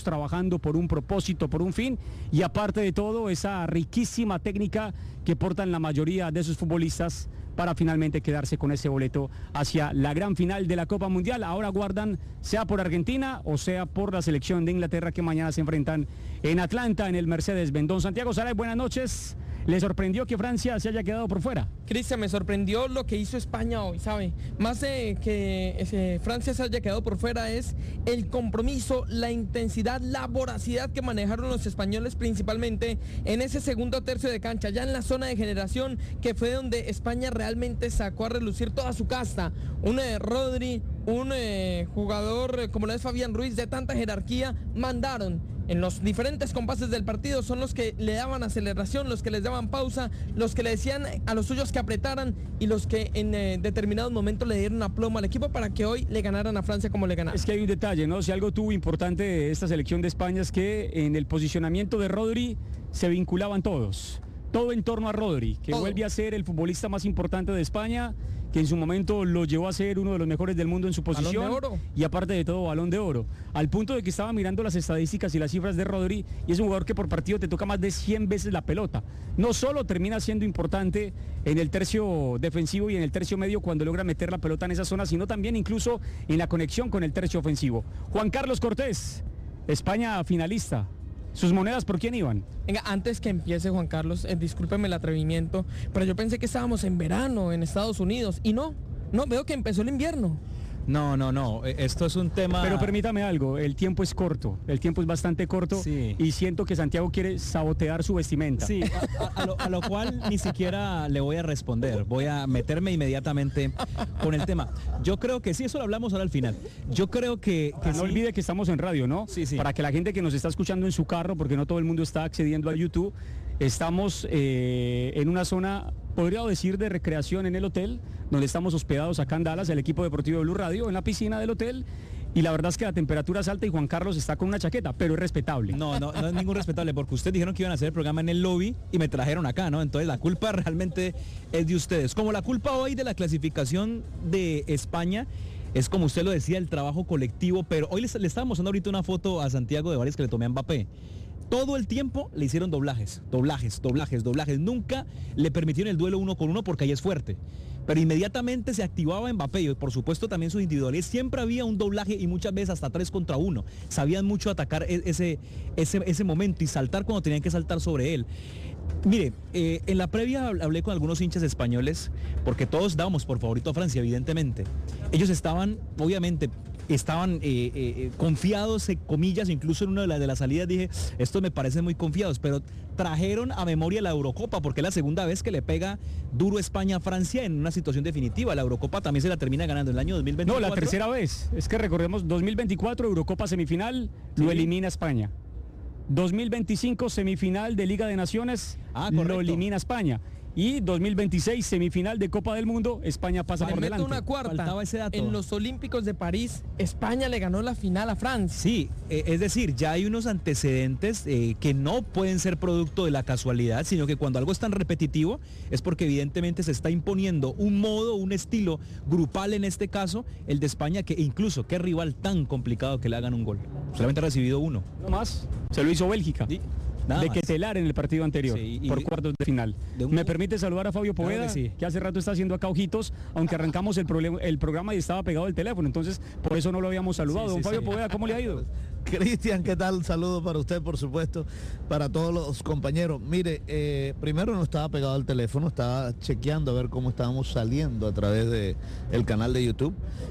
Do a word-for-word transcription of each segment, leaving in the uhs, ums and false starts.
trabajando por un propósito, por un fin, y aparte de todo, esa riquísima técnica que portan la mayoría de sus futbolistas para finalmente quedarse con ese boleto hacia la gran final de la Copa Mundial. Ahora guardan, sea por Argentina o sea por la selección de Inglaterra, que mañana se enfrentan en Atlanta, en el Mercedes-Benz. Don Santiago Saray, buenas noches. ¿Le sorprendió que Francia se haya quedado por fuera? Cristian, me sorprendió lo que hizo España hoy, ¿sabe? Más de que ese, Francia se haya quedado por fuera es el compromiso, la intensidad, la voracidad que manejaron los españoles, principalmente en ese segundo tercio de cancha, ya en la zona de generación, que fue donde España realmente sacó a relucir toda su casta. Un eh, Rodri, un eh, jugador eh, como lo es Fabián Ruiz, de tanta jerarquía, mandaron en los diferentes compases del partido, son los que le daban aceleración, los que les daban pausa, los que le decían a los suyos que apretaran y los que en eh, determinados momentos le dieron aplomo al equipo para que hoy le ganaran a Francia como le ganaron. Es que hay un detalle, ¿no? Si algo tuvo importante esta selección de España es que en el posicionamiento de Rodri se vinculaban todos. Todo en torno a Rodri, que todo. Vuelve a ser el futbolista más importante de España, que en su momento lo llevó a ser uno de los mejores del mundo en su posición. Balón de oro. Y aparte de todo, Balón de Oro. Al punto de que estaba mirando las estadísticas y las cifras de Rodri, y es un jugador que por partido te toca más de cien veces la pelota. No solo termina siendo importante en el tercio defensivo y en el tercio medio cuando logra meter la pelota en esa zona, sino también incluso en la conexión con el tercio ofensivo. Juan Carlos Cortés, España finalista. ¿Sus monedas por quién iban? Venga, antes que empiece Juan Carlos, eh, discúlpeme el atrevimiento, pero yo pensé que estábamos en verano en Estados Unidos y no, no, veo que empezó el invierno. No, no, no, esto es un tema... Pero permítame algo, el tiempo es corto, el tiempo es bastante corto, sí. Y siento que Santiago quiere sabotear su vestimenta. Sí, a, a, a, lo, a lo cual ni siquiera le voy a responder, voy a meterme inmediatamente con el tema. Yo creo que sí, eso lo hablamos ahora al final. Yo creo que... que no sí. olvide que estamos en radio, ¿no? Sí, sí. Para que la gente que nos está escuchando en su carro, porque no todo el mundo está accediendo a YouTube, estamos eh, en una zona... podría decir de recreación en el hotel, donde estamos hospedados acá en Dallas, el equipo deportivo de Blue Radio, en la piscina del hotel, y la verdad es que la temperatura es alta y Juan Carlos está con una chaqueta, pero es respetable. No, no, no es ningún respetable, porque ustedes dijeron que iban a hacer el programa en el lobby y me trajeron acá, ¿no? Entonces la culpa realmente es de ustedes. Como la culpa hoy de la clasificación de España es, como usted lo decía, el trabajo colectivo, pero hoy le, le estaba mostrando ahorita una foto a Santiago de varias que le tomé a Mbappé. Todo el tiempo le hicieron doblajes, doblajes, doblajes, doblajes. Nunca le permitieron el duelo uno con uno porque ahí es fuerte. Pero inmediatamente se activaba Mbappé y por supuesto también sus individuales. Siempre había un doblaje y muchas veces hasta tres contra uno. Sabían mucho atacar ese, ese, ese momento y saltar cuando tenían que saltar sobre él. Mire, eh, en la previa hablé con algunos hinchas españoles, porque todos dábamos por favorito a Francia, evidentemente. Ellos estaban, obviamente, estaban eh, eh, confiados, eh, comillas, incluso en una de las de las salidas dije, estos me parecen muy confiados, pero trajeron a memoria la Eurocopa, porque es la segunda vez que le pega duro España a Francia en una situación definitiva. La Eurocopa también se la termina ganando en el año dos mil veinticuatro. No, la tercera vez, es que recordemos, dos mil veinticuatro, Eurocopa semifinal, sí. Lo elimina España. dos mil veinticinco, semifinal de Liga de Naciones, ah, lo elimina España. Y dos mil veintiséis, semifinal de Copa del Mundo, España pasa por delante. Una cuarta. Ese dato. En los Olímpicos de París, España le ganó la final a Francia. Sí, eh, es decir, ya hay unos antecedentes eh, que no pueden ser producto de la casualidad, sino que cuando algo es tan repetitivo es porque evidentemente se está imponiendo un modo, un estilo grupal, en este caso, el de España, que incluso, qué rival tan complicado que le hagan un gol. Solamente ha recibido uno. No más, se lo hizo Bélgica. Sí. Nada de más. Quetelar en el partido anterior, sí, y, por cuartos de final. De un... ¿Me permite saludar a Fabio Poveda, claro que, sí. que hace rato está haciendo acá ojitos, aunque arrancamos el, problema, el programa y estaba pegado el teléfono, entonces por eso no lo habíamos saludado. Sí, Don sí, Fabio sí. Poveda, ¿cómo le ha ido? Cristian, ¿qué tal? Saludos para usted, por supuesto, para todos los compañeros. Mire, eh, primero no estaba pegado al teléfono, estaba chequeando a ver cómo estábamos saliendo a través de el canal de YouTube.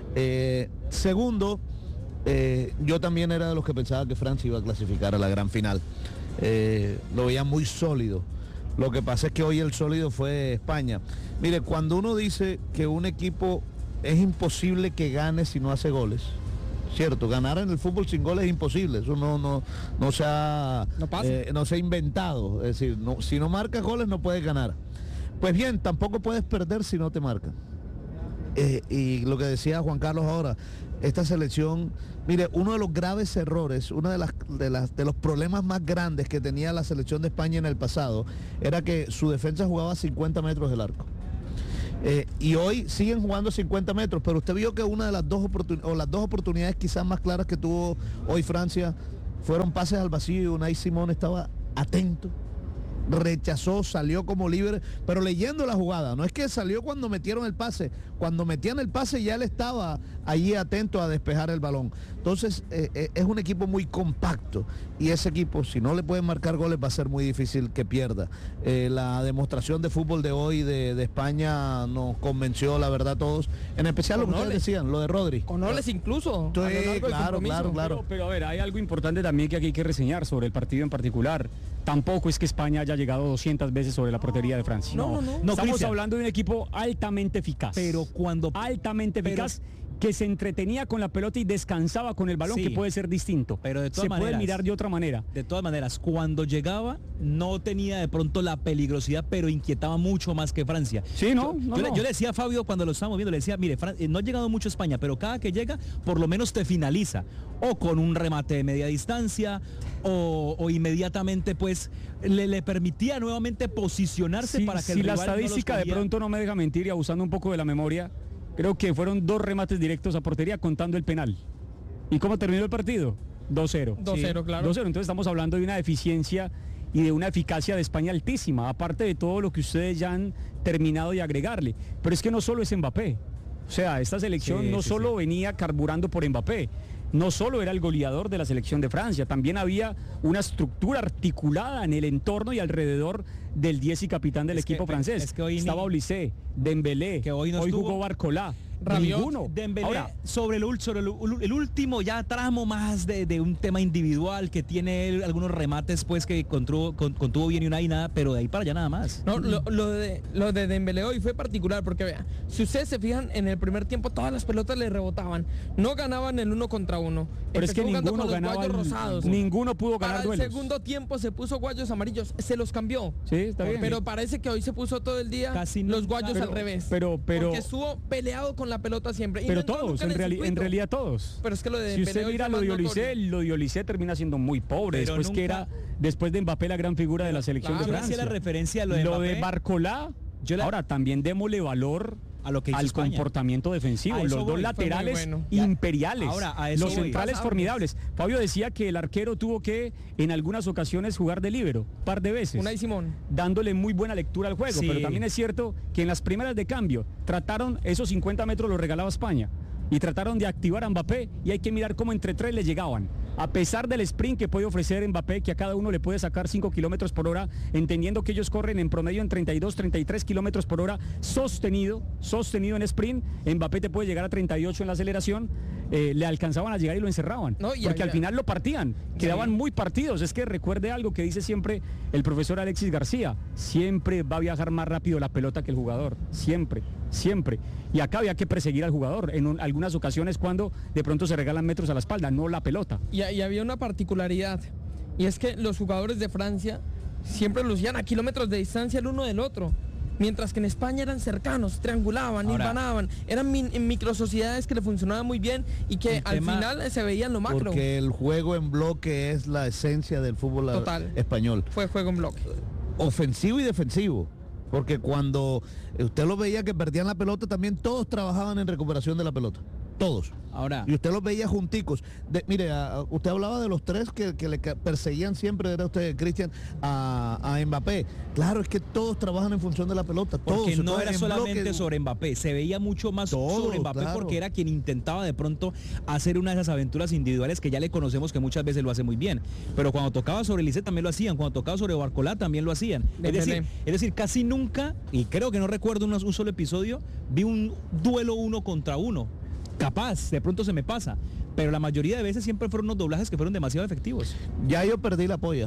Eh, segundo, eh, yo también era de los que pensaba que Francia iba a clasificar a la gran final. Eh, lo veía muy sólido. Lo que pasa es que hoy el sólido fue España. Mire, cuando uno dice que un equipo es imposible que gane si no hace goles, cierto, ganar en el fútbol sin goles es imposible, eso no, no, no, se, ha, no, pasa. Eh, no se ha inventado, es decir, no, si no marcas goles no puedes ganar. Pues bien, tampoco puedes perder si no te marcan. Eh, y lo que decía Juan Carlos ahora, esta selección, mire, uno de los graves errores, uno de, las, de, las, de los problemas más grandes que tenía la selección de España en el pasado, era que su defensa jugaba a cincuenta metros del arco. Eh, y hoy siguen jugando cincuenta metros, pero usted vio que una de las dos oportunidades, o las dos oportunidades quizás más claras que tuvo hoy Francia, fueron pases al vacío y Unai Simón estaba atento, rechazó, salió como libre, pero leyendo la jugada. No es que salió cuando metieron el pase, cuando metían el pase ya él estaba allí atento a despejar el balón. Entonces eh, eh, es un equipo muy compacto y ese equipo, si no le pueden marcar goles, va a ser muy difícil que pierda. Eh, la demostración de fútbol de hoy de, de España nos convenció, la verdad, a todos, en especial lo que ustedes decían, lo de Rodri. Con goles incluso. Sí, claro, claro, claro. Pero, pero a ver, hay algo importante también que aquí hay que reseñar sobre el partido en particular. Tampoco es que España haya llegado doscientas veces sobre la portería de Francia. No, no, no. Estamos Cristian. hablando de un equipo altamente eficaz. Pero cuando... Altamente pero- eficaz, que se entretenía con la pelota y descansaba con el balón, Sí. que puede ser distinto. Pero de todas se puede maneras- mirar de otra manera. De todas maneras, cuando llegaba no tenía de pronto la peligrosidad, pero inquietaba mucho más que Francia. Sí, no, yo, no, yo le, no. yo le decía a Fabio cuando lo estábamos viendo, le decía, mire, Fran- eh, no ha llegado mucho a España, pero cada que llega, por lo menos te finaliza. O con un remate de media distancia, o, o inmediatamente pues le, le permitía nuevamente posicionarse Sí, para que si el la rival no los estadística de cogía. pronto no me deja mentir y abusando un poco de la memoria, creo que fueron dos remates directos a portería contando el penal. ¿Y cómo terminó el partido? dos cero. dos cero, Sí, claro. dos cero. Entonces estamos hablando de una eficiencia y de una eficacia de España altísima, aparte de todo lo que ustedes ya han terminado de agregarle. Pero es que no solo es Mbappé. O sea, esta selección Sí, no sí, solo sí. venía carburando por Mbappé. No solo era el goleador de la selección de Francia, también había una estructura articulada en el entorno y alrededor del diez y capitán del Es que- equipo francés. es que hoy ni- Estaba Olise, Dembélé, Que hoy no hoy estuvo. jugó Barcolá, Rabiot, ninguno. Dembélé Ahora, sobre, el, ul- sobre el, ul- el último ya tramo más de, de un tema individual que tiene él, algunos remates pues que contuvo, con- contuvo bien y una y nada, pero de ahí para allá nada más. No, lo, lo de, lo de Dembélé hoy fue particular porque vea, si ustedes se fijan en el primer tiempo todas las pelotas le rebotaban, no ganaban el uno contra uno. pero es Empezó que jugando ninguno con los ganaba, guayos el- rosados. ninguno pudo ganar Para el duelos. segundo tiempo se puso guayos amarillos, se los cambió. Sí, está bien. Pero parece que hoy se puso todo el día Casi los nunca- guayos pero- al revés. pero- pero- porque estuvo peleado con la pelota siempre. Y no Pero entró todos, nunca en, el reali- en circuito. realidad todos. Pero es que lo de Si Dembélé usted hoy mira fue lo de más Olise, notorio. lo de Olise termina siendo muy pobre, Pero después que nunca- era, después de Mbappé la gran figura de la selección claro, de Yo hacía Francia. la referencia a lo de Lo Mbappé, de Barcolá, Yo la- ahora también démosle valor a lo que hizo al España. comportamiento defensivo. A Los eso dos voy, fue muy laterales bueno. imperiales. Ahora, a eso los voy. centrales Pasables. formidables. Fabio decía que el arquero tuvo que en algunas ocasiones jugar de líbero, par de veces. Unai Simón. Dándole muy buena lectura al juego, Sí. pero también es cierto que en las primeras de cambio trataron, esos cincuenta metros los regalaba España y trataron de activar a Mbappé y hay que mirar cómo entre tres le llegaban. A pesar del sprint que puede ofrecer Mbappé, que a cada uno le puede sacar cinco kilómetros por hora, entendiendo que ellos corren en promedio en treinta y dos, treinta y tres kilómetros por hora, sostenido, sostenido en sprint, Mbappé te puede llegar a treinta y ocho en la aceleración, eh, le alcanzaban a llegar y lo encerraban, No, y porque había- al final lo partían, quedaban Sí. muy partidos. Es que recuerde algo que dice siempre el profesor Alexis García, siempre va a viajar más rápido la pelota que el jugador, siempre, siempre. Y acá había que perseguir al jugador en un- algunas ocasiones cuando de pronto se regalan metros a la espalda, no la pelota. Y, y había una particularidad, y es que los jugadores de Francia siempre lucían a kilómetros de distancia el uno del otro, mientras que en España eran cercanos, triangulaban, Ahora- hilvanaban, eran min- microsociedades que le funcionaban muy bien y que El al tema- final se veían lo macro. Porque el juego en bloque es la esencia del fútbol Total. español. Fue juego en bloque. Ofensivo y defensivo. Porque cuando usted los veía que perdían la pelota, también todos trabajaban en recuperación de la pelota. Todos. Ahora, Y usted los veía junticos. De- mire, a- a- usted hablaba de los tres que, que le ca- perseguían siempre, era usted, Cristian, a, a Mbappé. Claro, es que todos trabajan en función de la pelota. Todos. porque no Entonces, era en solamente bloque- sobre Mbappé, se veía mucho más Todo, sobre Mbappé claro. porque era quien intentaba de pronto hacer una de esas aventuras individuales que ya le conocemos que muchas veces lo hace muy bien. Pero cuando tocaba sobre Lisset también lo hacían, cuando tocaba sobre Barcolá también lo hacían. Es Dembélé. decir, es decir, casi nunca, y creo que no recuerdo un, un solo episodio, vi un duelo uno contra uno. Capaz, de pronto se me pasa. Pero la mayoría de veces siempre fueron unos doblajes que fueron demasiado efectivos. Ya yo perdí la polla.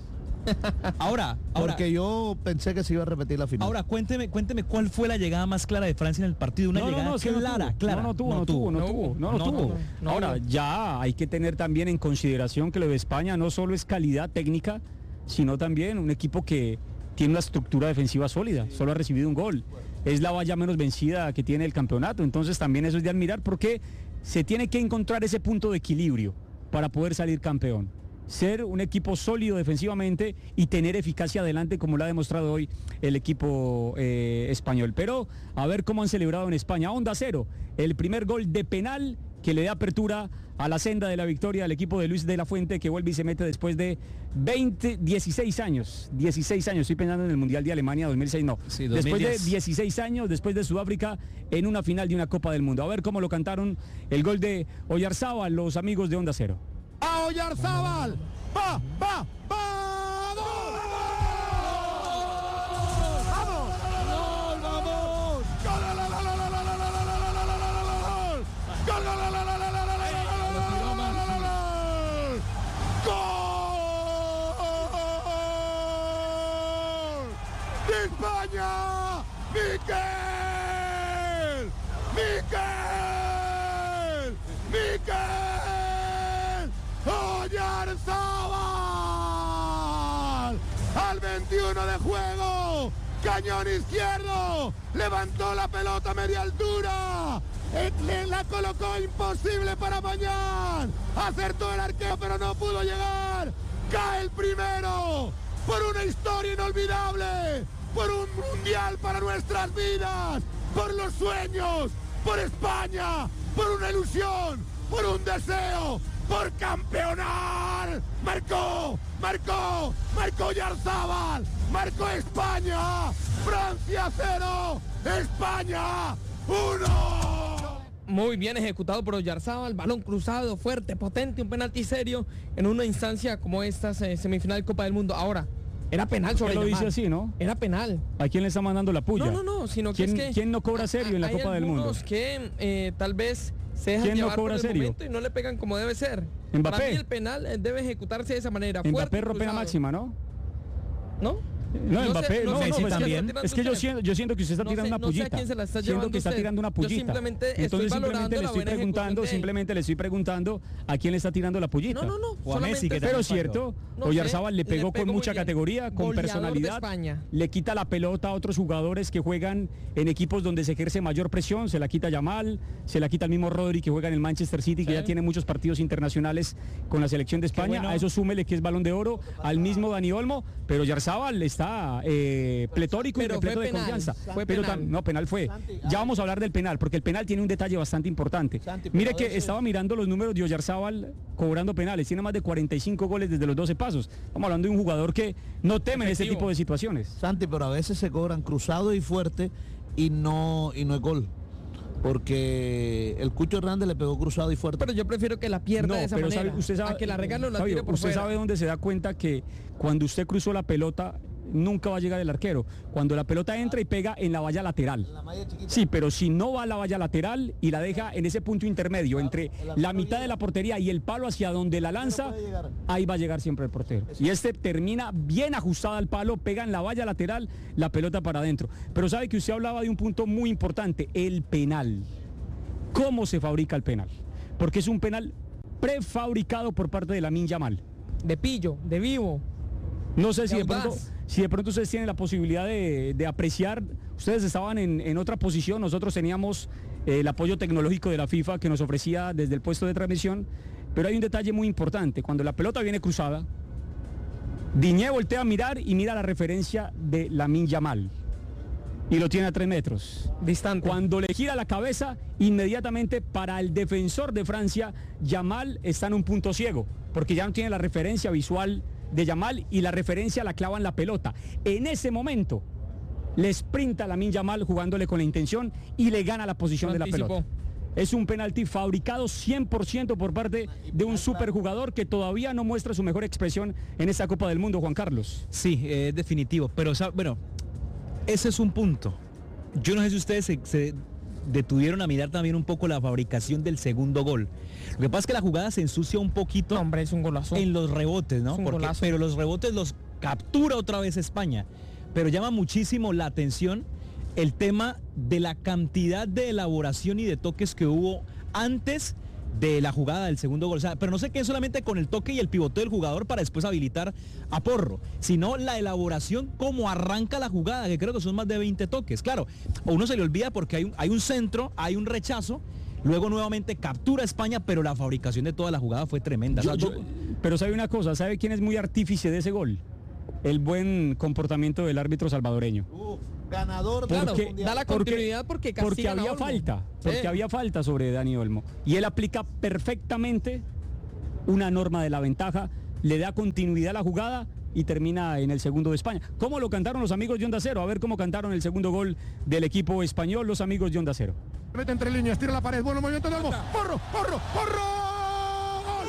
Ahora, ahora, Porque yo pensé que se iba a repetir la final. ahora cuénteme, cuénteme cuál fue la llegada más clara de Francia en el partido. Una No, no, llegada no, es que no clara, tuvo. clara. No, no tuvo, no tuvo, no no tuvo, hubo. no, no No, tuvo. no, no Ahora, hubo. ya hay que tener también en consideración que lo de España no solo es calidad técnica, sino también un equipo que tiene una estructura defensiva sólida, solo ha recibido un gol. Es la valla menos vencida que tiene el campeonato, entonces también eso es de admirar porque se tiene que encontrar ese punto de equilibrio para poder salir campeón. Ser un equipo sólido defensivamente y tener eficacia adelante como lo ha demostrado hoy el equipo eh, español. Pero a ver cómo han celebrado en España. Onda cero, el primer gol de penal que le dé apertura a la senda de la victoria al equipo de Luis de la Fuente, que vuelve y se mete después de veinte, dieciséis años, dieciséis años, estoy pensando en el Mundial de Alemania dos mil seis, no, Sí, dos mil diez. después de dieciséis años, después de Sudáfrica, en una final de una Copa del Mundo. A ver cómo lo cantaron el gol de Oyarzábal, los amigos de Onda Cero. A Oyarzábal, va, va, va, gol, vamos, gol, vamos, gol, gol, gol, gol, gol, gol, gol, gol, de España, Miquel, Miquel, Miquel Oyarzábal, al veintiuno de juego, cañón izquierdo, levantó la pelota a media altura, le la colocó imposible para Mañán, acertó el arquero pero no pudo llegar, cae el primero, por una historia inolvidable, por un mundial para nuestras vidas, por los sueños, por España, por una ilusión, por un deseo, por campeonar. Marcó, marcó, marcó Oyarzábal, marcó España, Francia cero, España uno. Muy bien ejecutado por Oyarzábal, balón cruzado, fuerte, potente, un penalti serio en una instancia como esta, eh, semifinal Copa del Mundo. Ahora, era penal sobre Él lo dice Yamal. así, ¿no? Era penal. ¿A quién le está mandando la puya? No, no, no, sino que ¿Quién, es que... ¿Quién no cobra serio en la hay Copa del Mundo? algunos que eh, tal vez se dejan ¿Quién no llevar cobra por el serio? momento y no le pegan como debe ser. Mbappé. Para mí el penal eh, debe ejecutarse de esa manera. Mbappé fuerte y rompe la cruzado. máxima, ¿no? ¿No? No, No Mbappé, sé, no, no sé, no, no sé pues a quién es está que, tirando es que yo, usted. siento, yo siento que usted está No tirando sé- una no sé a pullita. quién se la está Siento llevando que está usted. tirando una Yo pullita. simplemente estoy Entonces valorando simplemente le la estoy buena preguntando, ejecución de él. simplemente le estoy preguntando a quién le está tirando la pullita. No, no, no. O a Messi, que solamente- Pero también cierto, No sé, Oyarzábal le le pegó pegó con muy mucha bien. categoría, con Goleador de personalidad, España. le quita la pelota a otros jugadores que juegan en equipos donde se ejerce mayor presión, se la quita Yamal, se la quita el mismo Rodri que juega en el Manchester City, que Sí. ya tiene muchos partidos internacionales con la selección de España, bueno. a eso súmele que es Balón de Oro, al mismo Dani Olmo, pero Oyarzábal está eh, pletórico Pero y repleto fue de penal, confianza. fue Pero penal. tam- no, penal fue. Ya vamos a hablar del penal, porque el penal tiene un detalle bastante importante. Santi, pero Mire a que veces- estaba mirando los números de Oyarzábal cobrando penales, tiene más de cuarenta y cinco goles desde los doce pasos. Estamos hablando de un jugador que no teme en este Efectivo. tipo de situaciones. Santi, pero a veces se cobran cruzado y fuerte y no, y no es gol. Porque el Cucho Hernández le pegó cruzado y fuerte. Pero yo prefiero que la pierda No, de esa pero manera. sabe- usted sabe, a que la regalo la Fabio, tire por usted fuera. sabe dónde se da cuenta que cuando usted cruzó la pelota nunca va a llegar el arquero. Cuando la pelota entra y pega en la valla lateral. Sí, pero si no va a la valla lateral y la deja en ese punto intermedio entre la mitad de la portería y el palo hacia donde la lanza, ahí va a llegar siempre el portero. Y este termina bien ajustada al palo, pega en la valla lateral, la pelota para adentro. Pero sabe que usted hablaba de un punto muy importante, el penal. ¿Cómo se fabrica el penal? Porque es un penal prefabricado por parte de Lamine Yamal. De pillo, de vivo. No sé si De de, pronto, audaz. si de pronto ustedes tienen la posibilidad de, de apreciar, ustedes estaban en, en otra posición, nosotros teníamos eh, el apoyo tecnológico de la FIFA que nos ofrecía desde el puesto de transmisión, pero hay un detalle muy importante, cuando la pelota viene cruzada, Diñé voltea a mirar y mira la referencia de Lamine Yamal y lo tiene a tres metros. Distante. Cuando le gira la cabeza, inmediatamente para el defensor de Francia, Yamal está en un punto ciego, porque ya no tiene la referencia visual de Yamal y la referencia la clava en la pelota. En ese momento, le sprinta a Lamine Yamal jugándole con la intención y le gana la posición Lo de la anticipó. pelota. Es un penalti fabricado cien por ciento por parte de un superjugador que todavía no muestra su mejor expresión en esta Copa del Mundo, Juan Carlos. Sí, es definitivo, pero sa- bueno, ese es un punto. Yo no sé si ustedes se, se detuvieron a mirar también un poco la fabricación del segundo gol. Lo que pasa es que la jugada se ensucia un poquito No, hombre, es un golazo. en los rebotes, ¿no? Es un Porque- golazo. pero los rebotes los captura otra vez España. Pero llama muchísimo la atención el tema de la cantidad de elaboración y de toques que hubo antes de la jugada del segundo gol. O sea, pero no se quede solamente con el toque y el pivoteo del jugador para después habilitar a Porro, sino la elaboración, cómo arranca la jugada, que creo que son más de veinte toques. Claro, a uno se le olvida porque hay un, hay un centro, hay un rechazo, luego nuevamente captura a España, pero la fabricación de toda la jugada fue tremenda. Yo- O sea, yo- pero sabe una cosa, ¿sabe quién es muy artífice de ese gol? El buen comportamiento del árbitro salvadoreño. ganador Claro, del Porque- Mundial. da la porque- continuidad porque porque castigan a había Olmo. falta, porque Sí. había falta sobre Dani Olmo. Y él aplica perfectamente una norma de la ventaja, le da continuidad a la jugada y termina en el segundo de España. ¿Cómo lo cantaron los amigos de Onda Cero? A ver cómo cantaron el segundo gol del equipo español los amigos de Onda Cero. Mete entre líneas, tira la pared, bueno movimiento de Olmo. ¡Porro, porro, porro! ¡Gol!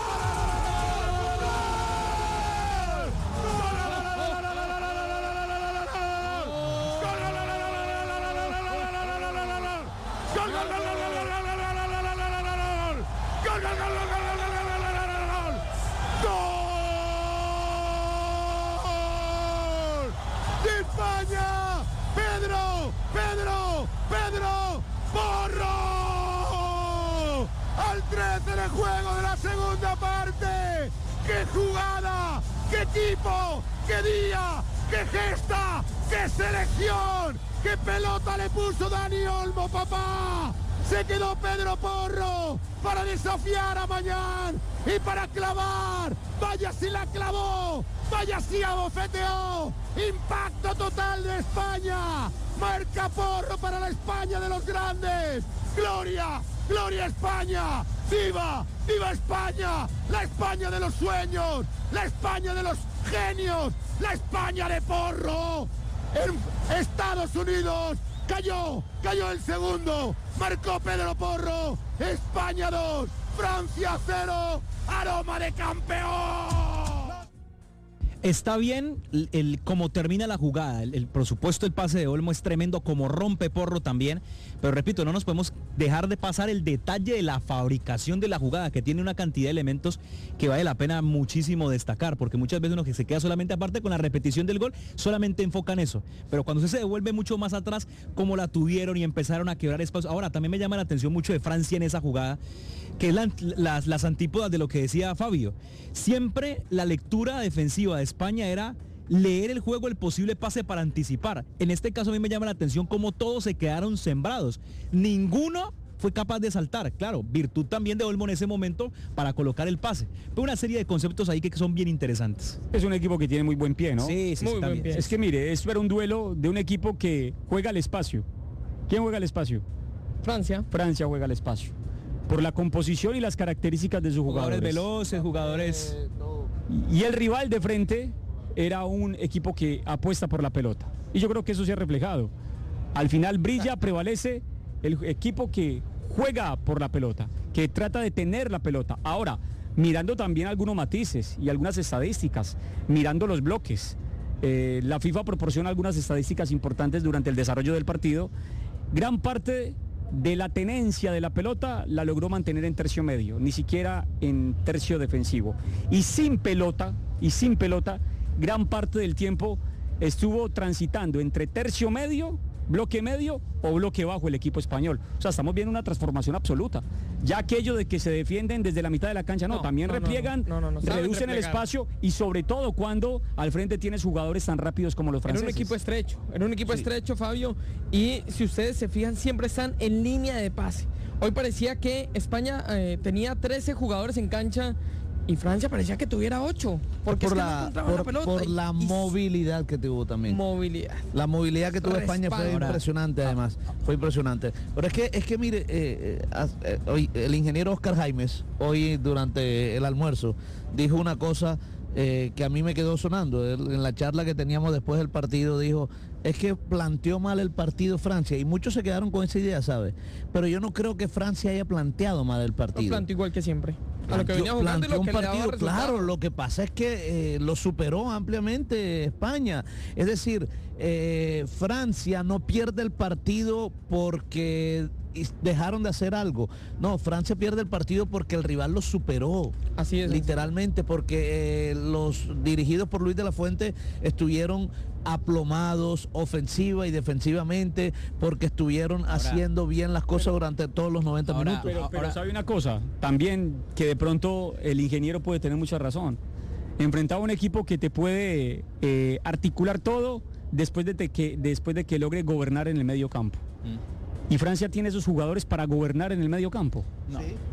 ¡De España! ¡Pedro! ¡Pedro! ¡Pedro! ¡Porro! Al trece de juego de la segunda parte. ¡Qué jugada! ¡Qué equipo! ¡Qué día! ¡Qué gesta! ¡Qué selección! ¡Qué pelota le puso Dani Olmo, papá! Se quedó Pedro Porro para desafiar a Mañán y para clavar. Vaya si la clavó, vaya si abofeteó. Impacto total de España. Marca Porro para la España de los grandes. Gloria, gloria España. Viva, viva España. La España de los sueños, la España de los genios, la España de Porro. En Estados Unidos cayó, cayó el segundo, marcó Pedro Porro, España dos, Francia cero, aroma de campeón. Está bien el, el cómo termina la jugada, el, el por supuesto el pase de Olmo es tremendo, como rompe Porro también, pero repito, no nos podemos dejar de pasar el detalle de la fabricación de la jugada, que tiene una cantidad de elementos que vale la pena muchísimo destacar, porque muchas veces uno que se queda solamente aparte con la repetición del gol, solamente enfoca en eso, pero cuando usted se devuelve mucho más atrás, como la tuvieron y empezaron a quebrar espacios. Ahora, también me llama la atención mucho de Francia en esa jugada, que es la- las, las antípodas de lo que decía Fabio. Siempre la lectura defensiva de España era leer el juego, el posible pase para anticipar. En este caso a mí me llama la atención cómo todos se quedaron sembrados. Ninguno fue capaz de saltar. Claro, virtud también de Olmo en ese momento para colocar el pase. Pero una serie de conceptos ahí que son bien interesantes. Es un equipo que tiene muy buen pie, ¿no? Sí, sí, Muy sí, buen también. pie. Es que mire, esto era un duelo de un equipo que juega al espacio. ¿Quién juega al espacio? Francia. Francia juega al espacio. Por la composición y las características de sus Jugadores jugadores. veloces, jugadores... Y el rival de frente era un equipo que apuesta por la pelota. Y yo creo que eso se ha reflejado. Al final brilla, prevalece el equipo que juega por la pelota, que trata de tener la pelota. Ahora, mirando también algunos matices y algunas estadísticas, mirando los bloques. Eh, la FIFA proporciona algunas estadísticas importantes durante el desarrollo del partido. Gran parte de la tenencia de la pelota la logró mantener en tercio medio, ni siquiera en tercio defensivo. Y sin pelota, y sin pelota, gran parte del tiempo estuvo transitando entre tercio medio, bloque medio o bloque bajo el equipo español. O sea, estamos viendo una transformación absoluta. Ya aquello de que se defienden desde la mitad de la cancha, no, No, también no, no, repliegan, no, no, no, saben reducen el replegar. espacio y sobre todo cuando al frente tienes jugadores tan rápidos como los Era franceses. un equipo estrecho, era un equipo Sí. estrecho, Fabio, y si ustedes se fijan, siempre están en línea de pase. Hoy parecía que España eh, tenía trece jugadores en cancha y Francia parecía que tuviera ocho, porque por es que no la, encontraban por, la pelota. por y- la y- movilidad que tuvo también. movilidad. La movilidad que tuvo España fue Respaldo. impresionante, además. Fue impresionante. Pero es que, es que mire, eh, eh, as- eh, hoy el ingeniero Oscar Jaimes, hoy durante el almuerzo, dijo una cosa eh, que a mí me quedó sonando. Él, en la charla que teníamos después del partido, dijo, es que planteó mal el partido Francia. Y muchos se quedaron con esa idea, ¿sabe? Pero yo no creo que Francia haya planteado mal el Lo partido. planteó igual que siempre. A lo que Planteó- venía jugando y planteó lo un que le daba partido, resultado. claro, lo que pasa es que eh, lo superó ampliamente España. Es decir, eh, Francia no pierde el partido porque is- dejaron de hacer algo. No, Francia pierde el partido porque el rival lo superó. Así es. Literalmente, porque eh, los dirigidos por Luis de la Fuente estuvieron aplomados ofensiva y defensivamente, porque estuvieron haciendo bien las cosas durante todos los noventa Ahora, minutos. Pero, pero Ahora- sabe una cosa, también que de pronto el ingeniero puede tener mucha razón. Enfrentaba a un equipo que te puede eh, articular todo después de, te- que, después de que logre gobernar en el medio campo. Y Francia tiene esos jugadores para gobernar en el medio campo. No.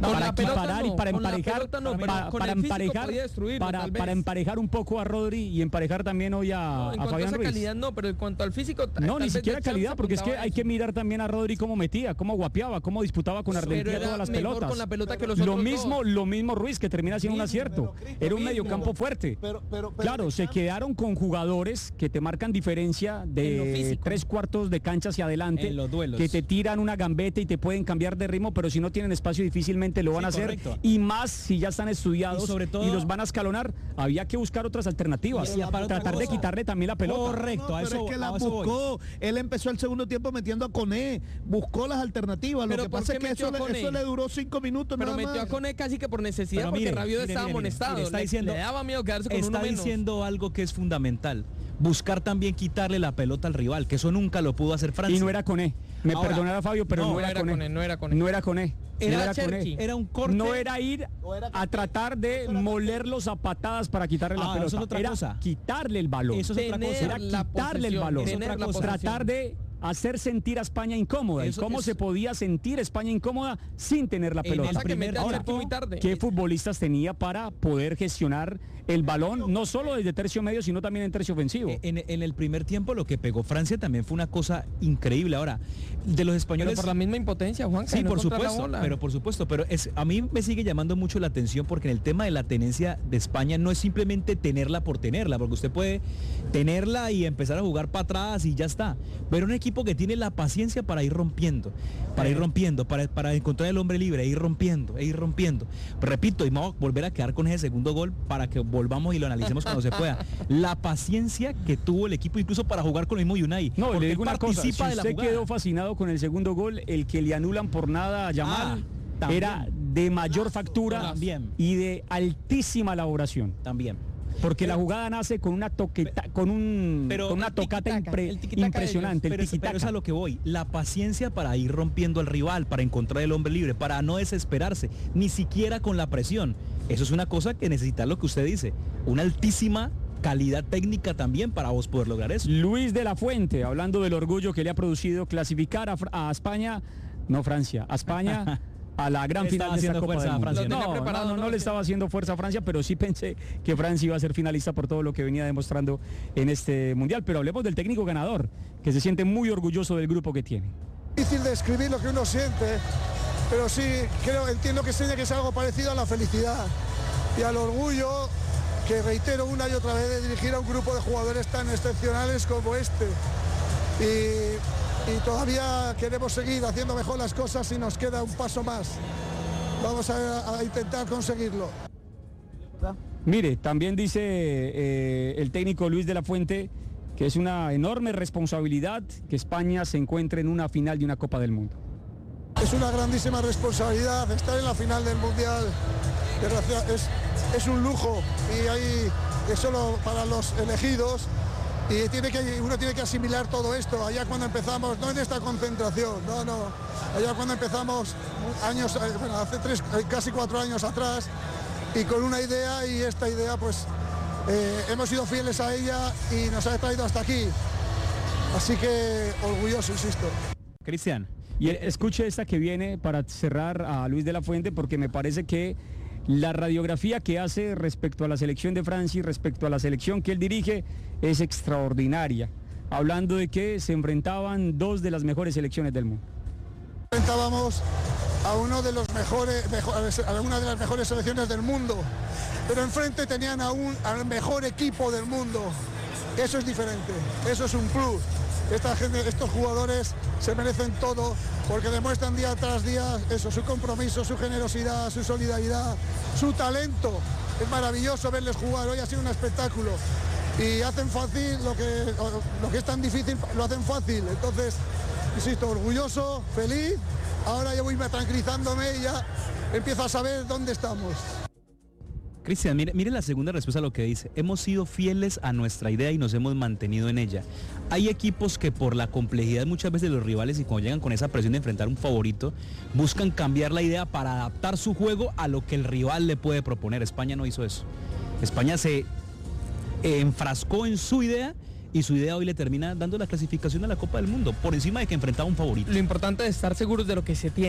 Con para la pelota equiparar no, y para con la emparejar, pelota no, pero para, con para el físico emparejar, podía destruirlo, para, tal vez. para emparejar un poco a Rodri y emparejar también hoy a, No, en a cuanto a Fabián esa Ruiz. calidad no, pero en cuanto al físico... ta- No, tal ni vez siquiera De Champs calidad, porque es que apuntaba hay eso. que mirar también a Rodri cómo metía, cómo guapeaba, cómo disputaba con Pero Argentina era todas las mejor pelotas. con la pelota que los Lo otros mismo, dos. lo mismo Ruiz, que termina siendo un Mismo, acierto. pero, Cristo, Era un mismo. mediocampo fuerte. Pero, pero, pero Claro, de se Champs- quedaron con jugadores que te marcan diferencia En lo de físico. tres cuartos de cancha hacia adelante, En los duelos. que te tiran una gambeta y te pueden cambiar de ritmo, pero si no tienen espacio difícilmente lo van Sí, a hacer. correcto. Y más si ya están estudiados Y sobre todo- y los van a escalоnar, había que buscar otras alternativas. Y- y aparte otra tratar de cosa. quitarle también la pelota. Correcto, No, a pero eso, es que a las eso voy. buscó. Él empezó el segundo tiempo metiendo a Coné, buscó las alternativas. Lo ¿Pero que por pasa qué es que metió eso, a le- Koné? eso le duró cinco minutos Pero nada metió más. a Cone casi que por necesidad, Pero porque mire, Rabiot mire, estaba mire, mire, amonestado. mire, está le, diciendo- le daba miedo quedarse con uno Está menos. diciendo algo que es fundamental. Buscar también quitarle la pelota al rival, que eso nunca lo pudo hacer Francia. Y no era Coné. Me Ahora, perdonará Fabio, pero no, no era, era Coné. Koné, no era Koné. No era Coné. Era No era Koné. Cherki. Era un corte. No era ir a tratar de molerlos a patadas para quitarle la Ah, pelota. eso es otra era cosa. quitarle el balón. Eso es otra Tener cosa. Era la quitarle el posesión, balón. tener Es otra la cosa. posesión. Tratar de hacer sentir a España incómoda. Eso ¿Y cómo es- se podía sentir España incómoda sin tener la En pelota? el Pasa que primer mete a ahora, Cherki muy tarde. ¿Qué futbolistas tenía para poder gestionar el balón, no solo desde tercio medio, sino también en tercio ofensivo? En, en el primer tiempo lo que pegó Francia también fue una cosa increíble. Ahora, de los Pero españoles... por la misma impotencia, Juan. Sí, por supuesto, pero por supuesto, pero es, a mí me sigue llamando mucho la atención porque en el tema de la tenencia de España no es simplemente tenerla por tenerla, porque usted puede tenerla y empezar a jugar para atrás y ya está, pero un equipo que tiene la paciencia para ir rompiendo, para ir rompiendo, para, para encontrar el hombre libre, e ir rompiendo, e ir rompiendo. Pero repito, y vamos a volver a quedar con ese segundo gol para que volvamos y lo analicemos cuando se pueda. La paciencia que tuvo el equipo incluso para jugar con el mismo United. No, porque le digo él una cosa, si participa de la usted jugada. quedó fascinado con el segundo gol, el que le anulan por nada a Yamal Ah, también. era de mayor factura También. y de altísima elaboración. También. Porque la jugada nace con una toqueta, con un Pero con una el tocata tiquitaca, impre- el tiquitaca de impresionante, el Pero es, pero tiquitaca. es a lo que voy, la paciencia para ir rompiendo al rival, para encontrar el hombre libre, para no desesperarse, ni siquiera con la presión. Eso es una cosa que necesita lo que usted dice, una altísima calidad técnica también para vos poder lograr eso. Luis de la Fuente, hablando del orgullo que le ha producido clasificar a, Fr- a España, no Francia, a España a la gran Le final estaba de esta haciendo Copa fuerza del a Mundo. Francia, Lo No, tenía no, preparado, no, no ¿no? le estaba haciendo fuerza a Francia, pero sí pensé que Francia iba a ser finalista por todo lo que venía demostrando en este Mundial. Pero hablemos del técnico ganador, que se siente muy orgulloso del grupo que tiene. Difícil describir lo que uno siente, pero sí creo, entiendo que tiene que ser algo parecido a la felicidad y al orgullo que reitero una y otra vez de dirigir a un grupo de jugadores tan excepcionales como este. Y, y todavía queremos seguir haciendo mejor las cosas y nos queda un paso más. Vamos a, a intentar conseguirlo. Mire, también dice eh, el técnico Luis de la Fuente que es una enorme responsabilidad que España se encuentre en una final de una Copa del Mundo. Es una grandísima responsabilidad estar en la final del Mundial. Desgracia- Es, es un lujo y hay, es solo para los elegidos y tiene que, uno tiene que asimilar todo esto. Allá cuando empezamos, no en esta concentración, no, no. Allá cuando empezamos años, eh, bueno, hace tres, eh, casi cuatro años atrás y con una idea y esta idea pues eh, hemos sido fieles a ella y nos ha traído hasta aquí. Así que orgulloso, insisto. Cristian. Y eh, escuche esta que viene para cerrar a Luis de la Fuente, porque me parece que la radiografía que hace respecto a la selección de Francia y respecto a la selección que él dirige es extraordinaria, hablando de que se enfrentaban dos de las mejores selecciones del mundo. Enfrentábamos a uno de los mejores, mejores, a una de las mejores selecciones del mundo, pero enfrente tenían a un, al mejor equipo del mundo. Eso es diferente, eso es un plus. Esta gente, estos jugadores se merecen todo porque demuestran día tras día eso, su compromiso, su generosidad, su solidaridad, su talento. Es maravilloso verles jugar, hoy ha sido un espectáculo y hacen fácil lo que, lo que es tan difícil, lo hacen fácil. Entonces, insisto, orgulloso, feliz, ahora yo voy tranquilizándome y ya empiezo a saber dónde estamos. Cristian, mire, mire la segunda respuesta a lo que dice. Hemos sido fieles a nuestra idea y nos hemos mantenido en ella. Hay equipos que por la complejidad muchas veces de los rivales y cuando llegan con esa presión de enfrentar un favorito, buscan cambiar la idea para adaptar su juego a lo que el rival le puede proponer. España no hizo eso. España se eh, enfrascó en su idea y su idea hoy le termina dando la clasificación a la Copa del Mundo, por encima de que enfrentaba un favorito. Lo importante es estar seguros de lo que se tiene.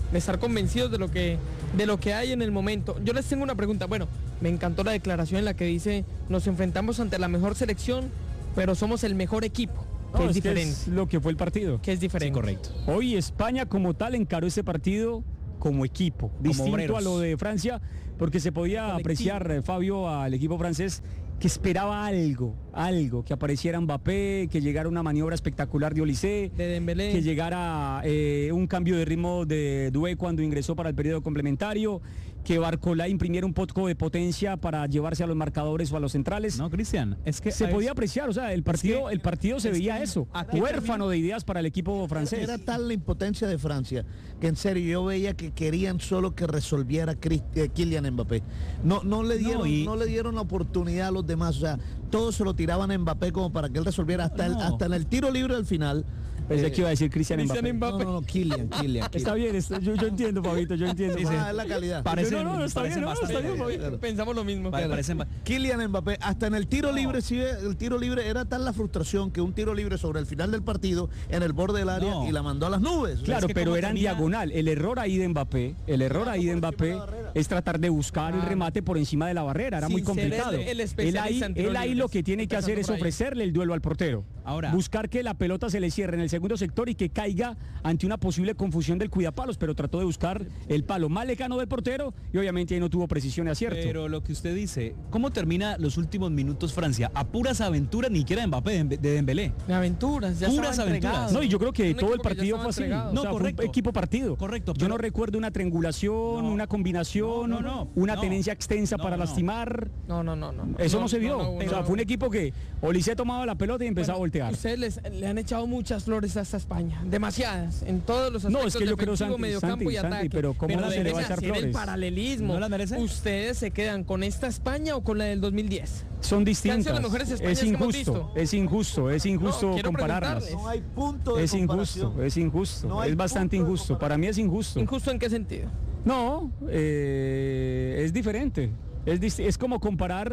de estar convencidos de lo que de lo que hay en el momento. Yo les tengo una pregunta. Bueno, me encantó la declaración en la que dice, nos enfrentamos ante la mejor selección, pero somos el mejor equipo. No, Que es es diferente. Que es lo que fue el partido. Que es diferente. Sí, correcto. Hoy España como tal encaró ese partido como equipo, distinto obreros. a lo de Francia, porque se podía Colectivo. apreciar, eh, Fabio, al equipo francés que esperaba algo, algo, que apareciera Mbappé, que llegara una maniobra espectacular de Olise, De Dembélé. que llegara eh, un cambio de ritmo de Doué cuando ingresó para el periodo complementario, que Barcola imprimiera un poco de potencia para llevarse a los marcadores o a los centrales. No, Cristian, es que Se a podía veces- apreciar, o sea, el partido, que- el partido se es veía que eso, aquí huérfano de ideas para el equipo francés. Era tal la impotencia de Francia que en serio yo veía que querían solo que resolviera Chris- eh, Kylian Mbappé. No, no le dieron, No, y- no le dieron la oportunidad a los demás. O sea, todos se lo tiraban a Mbappé como para que él resolviera hasta, el, No. hasta en el tiro libre al final. Pensé eh, que iba a decir Cristian Cristian Mbappé. Mbappé. No, no, no, Kylian, Kylian. Está bien, está- yo, yo entiendo, Fabito, yo entiendo. Sí, sí. Ah, es la calidad. Parecen- no, no, no, está parecen bien, no, bastante. está bien, Fabito. Claro. Pensamos lo mismo. Pare- parecen ba- Kylian Mbappé, hasta en el tiro libre, sí, el tiro libre era tal la frustración que un tiro libre sobre el final del partido en el borde del área No. y la mandó a las nubes. Claro, Es que pero como era en termina- diagonal. El error ahí de Mbappé, el error ahí de Mbappé es tratar de buscar el Claro. remate por encima de la barrera. Era Sin muy ser el- complicado. el Él ahí, especialista en tiros él ahí libres, lo que tiene que hacer empezando es por ahí. ofrecerle el duelo al portero. Ahora- Buscar que la pelota se le cierre en el segundo sector y que caiga ante una posible confusión del cuidapalos, pero trató de buscar el palo más lejano del portero y obviamente ahí no tuvo precisión y acierto. Pero lo que usted dice, ¿cómo termina los últimos minutos Francia? A puras aventuras, ni siquiera de Mbappé, de de Dembélé. De aventuras, ya Puras estaba aventuras. entregado. No, y yo creo que Un todo el equipo que ya partido estaba fue así. entregado. O No, sea, fue correcto. un equipo partido. Correcto, Yo pero- no recuerdo una triangulación, No. una combinación, No, no, no. una No. tenencia extensa No, para no. lastimar. No, no, no, no. Eso no, se vio. no, o sea, no. fue un equipo que Olise tomaba la pelota y empezaba Bueno, a voltear. Ustedes les- le han echado muchas flores a esta España, demasiadas, en todos los No, aspectos. es que yo creo, defensivo, Santi, mediocampo Santi, y Santi, ataque. pero ¿cómo pero no se le deben va a echar hacer el flores? paralelismo. ¿No las merece? ¿Ustedes se quedan con esta España o con la del dos mil diez? Son Que han sido distintas. las mejores Españas Es que hemos injusto, visto. es injusto, es injusto No, quiero compararlas. preguntarles. No hay punto de Es comparación. injusto, es injusto, No hay es bastante punto de injusto. Para mí es injusto. ¿Injusto en qué sentido? No, eh, es diferente. Es, dis- es como comparar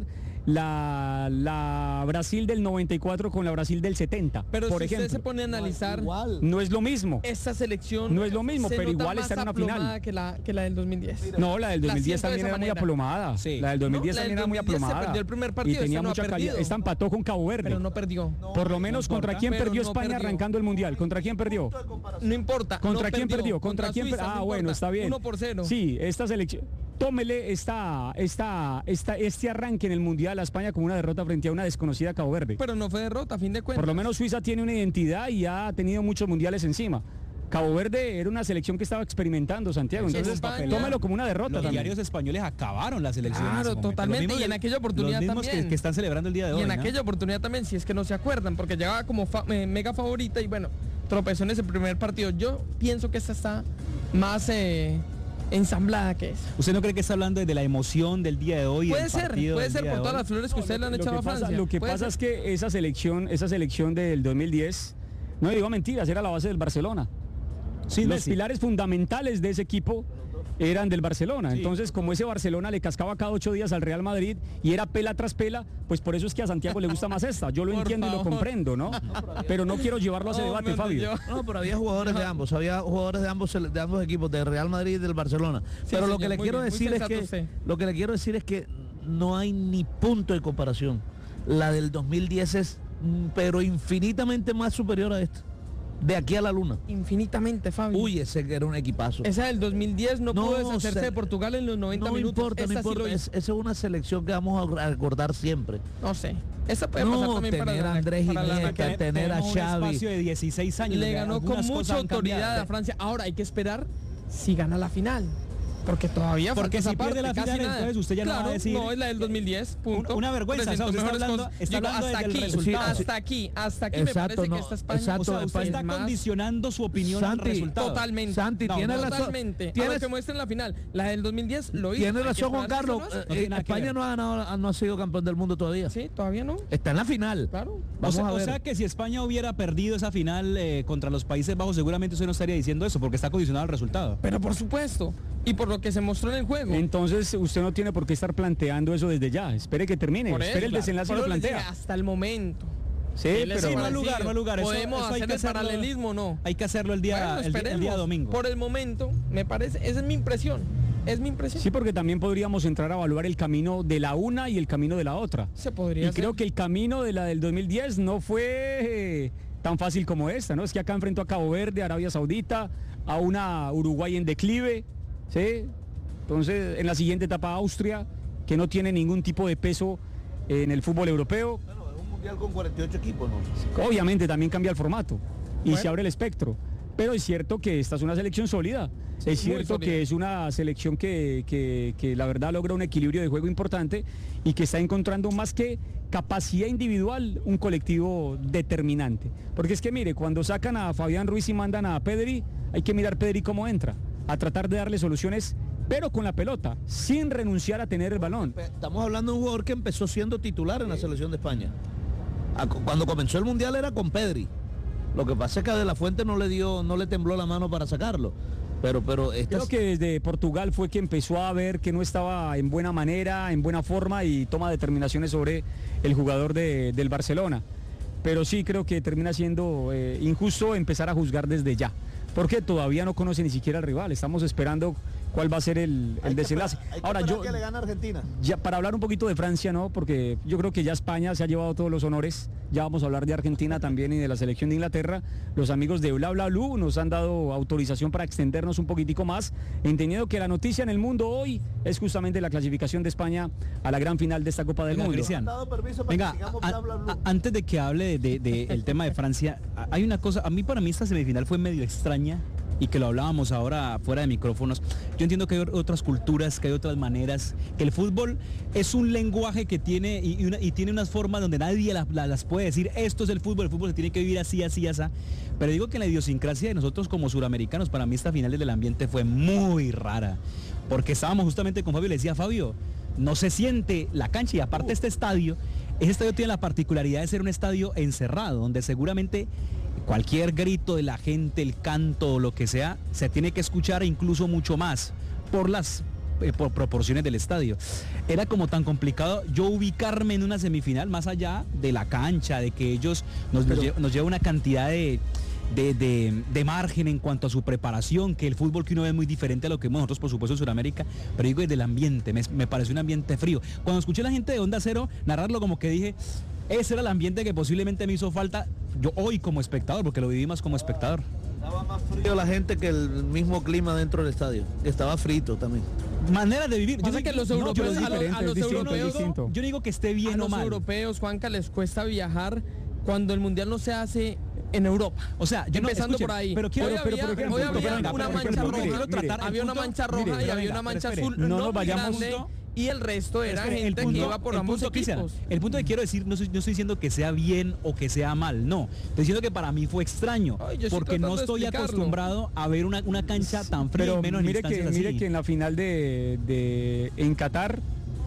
la, la Brasil del noventa y cuatro con la Brasil del setenta, Pero por si ejemplo. usted se pone a analizar, Igual. No es lo mismo. esta selección No es lo mismo, se pero nota igual más está en una aplomada final. que la, que la del dos mil diez. No, la del La dos mil diez siento de también esa era muy manera. aplomada. Sí. La del dos mil diez No, la también del era muy dos mil diez se aplomada. perdió el primer partido, y tenía esta no ha mucha calidad. perdido. Esta empató con Cabo Verde. Pero no perdió. Por lo menos no contra importa. quién Pero perdió no España perdió. arrancando el mundial. ¿Contra quién perdió? No importa. ¿Contra no quién perdió? ¿Contra, quién Suiza, perdió? Ah, no bueno, importa. está bien. Uno por cero. Sí, esta selección. Tómele esta, esta, esta, este arranque en el mundial a España como una derrota frente a una desconocida Cabo Verde. Pero no fue derrota, a fin de cuentas. Por lo menos Suiza tiene una identidad y ha tenido muchos mundiales encima. Cabo Verde era una selección que estaba experimentando, Santiago. Sí, Entonces, España. tómelo como una derrota Los también. diarios españoles acabaron las elecciones. Claro, totalmente, y en aquella oportunidad los mismos también. Que, que están celebrando el día de hoy. Y en ¿no? aquella oportunidad también, si es que no se acuerdan, porque llegaba como fa- eh, mega favorita y bueno, tropezó en ese primer partido. Yo pienso que esta está más eh, ensamblada que esa. ¿Usted no cree que está hablando de la emoción del día de hoy? Puede del ser, partido puede del ser día por de todas hoy? las flores que ustedes le han Lo echado que a pasa, Francia. lo que Puede pasa ser. es que esa selección, esa selección del dos mil diez, no digo mentiras, era la base del Barcelona. Sí, Los Messi. pilares fundamentales de ese equipo eran del Barcelona. Sí. Entonces, como ese Barcelona le cascaba cada ocho días al Real Madrid y era pela tras pela, pues por eso es que a Santiago le gusta más esta. Yo lo Por entiendo y lo favor. comprendo, ¿no? Pero no quiero llevarlo a ese Oh, debate, me Fabio. entendió. No, pero había jugadores de ambos, había jugadores de ambos de ambos equipos, del Real Madrid y del Barcelona. pero lo señor, que le muy quiero bien, muy decir es sensato que usted. lo que le quiero decir es que no hay ni punto de comparación. La del dos mil diez es mm, pero infinitamente más superior a esta. De aquí a la luna. Infinitamente, Fabio. Uy, ese que era un equipazo. Esa del dos mil diez no, No, pudo deshacerse se- de Portugal en los noventa no minutos. importa, no Esta sí importa. lo Es, hizo. esa es una selección que vamos a recordar siempre. No sé. Esa puede pasar No, también para tener la, a Andrés para la Iniesta, Nacional. tener a Tenemos un Xavi. espacio de dieciséis años. Le donde ganó con algunas mucha cosas han autoridad cambiado. a Francia. Ahora hay que esperar si gana la final. Porque todavía Porque falta si esa parte, pierde la casi final, nada. entonces usted ya no va a Claro, decir- no, es la del dos mil diez, punto. Una vergüenza, o sea, Presentó usted está mejores hablando- cosas. está Digo, hablando hasta desde el aquí, resultado. hasta aquí, hasta aquí me Exacto, parece no, que esta España exacto, O sea, usted es está más- condicionando su opinión al Santi, resultado. Totalmente. Santi, No, tiene no, razón. Totalmente. A Tienes- lo que muestra en la final. La del dos mil diez lo hizo. Tiene Hay que razón Juan esperar si Carlos. se lo hace. No tiene Eh, nada que España ver. no ha, ganado- no ha sido campeón del mundo todavía. Sí, todavía no. Está en la final. Claro. O Vamos sea, a o ver. sea que si España hubiera perdido esa final eh, contra los Países Bajos, seguramente usted no estaría diciendo eso, porque está condicionado al resultado. Pero por supuesto. Y por lo que se mostró en el juego. Entonces, usted no tiene por qué estar planteando eso desde ya. Espere que termine. Por Espere eso, el desenlace y por lo eso les dije, plantea. hasta el momento. Sí, Él es pero Sí, no hay parecido. lugar, no hay lugar. Eso- Podemos eso hay hacer que el hacerlo- paralelismo, ¿no? Hay que hacerlo el día, Bueno, el, día- el día esperemos. domingo. Por el momento, me parece, esa es mi impresión. Es mi impresión. sí, porque también podríamos entrar a evaluar el camino de la una y el camino de la otra. Se Y podría creo hacer. que el camino de la del dos mil diez no fue eh, tan fácil como esta, ¿no? Es que acá enfrentó a Cabo Verde, Arabia Saudita, a una Uruguay en declive, ¿sí? Entonces, en la siguiente etapa Austria, que no tiene ningún tipo de peso en el fútbol europeo. Bueno, es un mundial con cuarenta y ocho equipos, ¿no? Obviamente también cambia el formato y Bueno. se abre el espectro. Pero es cierto que esta es una selección sólida. Sí, es muy cierto sólida. que es una selección que, que- que la verdad logra un equilibrio de juego importante y que está encontrando más que capacidad individual, un colectivo determinante. Porque es que mire, cuando sacan a Fabián Ruiz y mandan a Pedri, hay que mirar Pedri cómo entra, a tratar de darle soluciones, pero con la pelota, sin renunciar a tener el balón. Estamos hablando de un jugador que empezó siendo titular en la selección de España. A- Cuando comenzó el mundial era con Pedri. Lo que pasa es que a De La Fuente no le dio, no le tembló la mano para sacarlo. Pero, pero esta Creo que desde Portugal fue que empezó a ver que no estaba en buena manera, en buena forma y toma determinaciones sobre el jugador de- del Barcelona. Pero sí creo que termina siendo eh, injusto empezar a juzgar desde ya, porque todavía no conoce ni siquiera al rival. Estamos esperando cuál va a ser el, hay el que desenlace. esperar- hay que Ahora esperar yo que le gane a Argentina. ya para hablar un poquito de Francia, ¿no? Porque yo creo que ya España se ha llevado todos los honores. Ya vamos a hablar de Argentina también y de la selección de Inglaterra. Los amigos de Bla Bla Blue nos han dado autorización para extendernos un poquitico más, entendiendo que la noticia en el mundo hoy es justamente la clasificación de España a la gran final de esta Copa del Venga, Mundo. Cristian. Han dado permiso para Venga, que sigamos a- bla, bla, bla. a- antes de que hable del de, de- el tema de Francia, a- hay una cosa, a mí para mí esta semifinal fue medio extraña y que lo hablábamos ahora fuera de micrófonos. Yo entiendo que hay otras culturas, que hay otras maneras, que el fútbol es un lenguaje que tiene y, y una- y tiene unas formas donde nadie la- la- las puede decir, esto es el fútbol, el fútbol se tiene que vivir así, así, así. Pero digo que la idiosincrasia de nosotros como suramericanos, para mí esta final del ambiente fue muy rara, porque estábamos justamente con Fabio y le decía, Fabio, no se siente la cancha y aparte este estadio, ese estadio tiene la particularidad de ser un estadio encerrado, donde seguramente cualquier grito de la gente, el canto o lo que sea, se tiene que escuchar incluso mucho más por las eh, por proporciones del estadio. Era como tan complicado yo ubicarme en una semifinal más allá de la cancha, de que ellos nos, nos, lle- nos lleva una cantidad de, de, de- de margen en cuanto a su preparación, que el fútbol que uno ve es muy diferente a lo que vemos nosotros, por supuesto, en Sudamérica, pero digo desde el ambiente, me, me pareció un ambiente frío. Cuando escuché a la gente de Onda Cero narrarlo, como que dije, ese era el ambiente que posiblemente me hizo falta yo hoy como espectador, porque lo viví más como espectador. Estaba más frío la gente que el mismo clima dentro del estadio, que estaba frito también. Manera de vivir. Pasa sé que los no, europeos- pero es a los- diferente, a los es distinto, europeos- es distinto. Yo no digo que esté bien A o los mal. europeos, Juanca, les cuesta viajar cuando el mundial no se hace en Europa. O sea, yo no- empezando escuchen, por ahí. pero quiero- hoy pero, había, por ejemplo, hoy pero, había venga, una pero, mancha pero, roja, quiero tratar el había una punto- mancha roja mire, y pero había venga, una pero mancha espere, azul no no, nos muy vayamos- grande, y el resto era Espere, gente que iba por el ambos punto, Cristian, equipos. el punto que quiero decir, no, soy- no estoy diciendo que sea bien o que sea mal, no. Estoy diciendo que para mí fue extraño, Ay, yo estoy porque no tratando de estoy explicarlo. acostumbrado a ver una, una cancha tan fría, Pero y menos en mire que, instancias mire así. que en la final de, de- en Qatar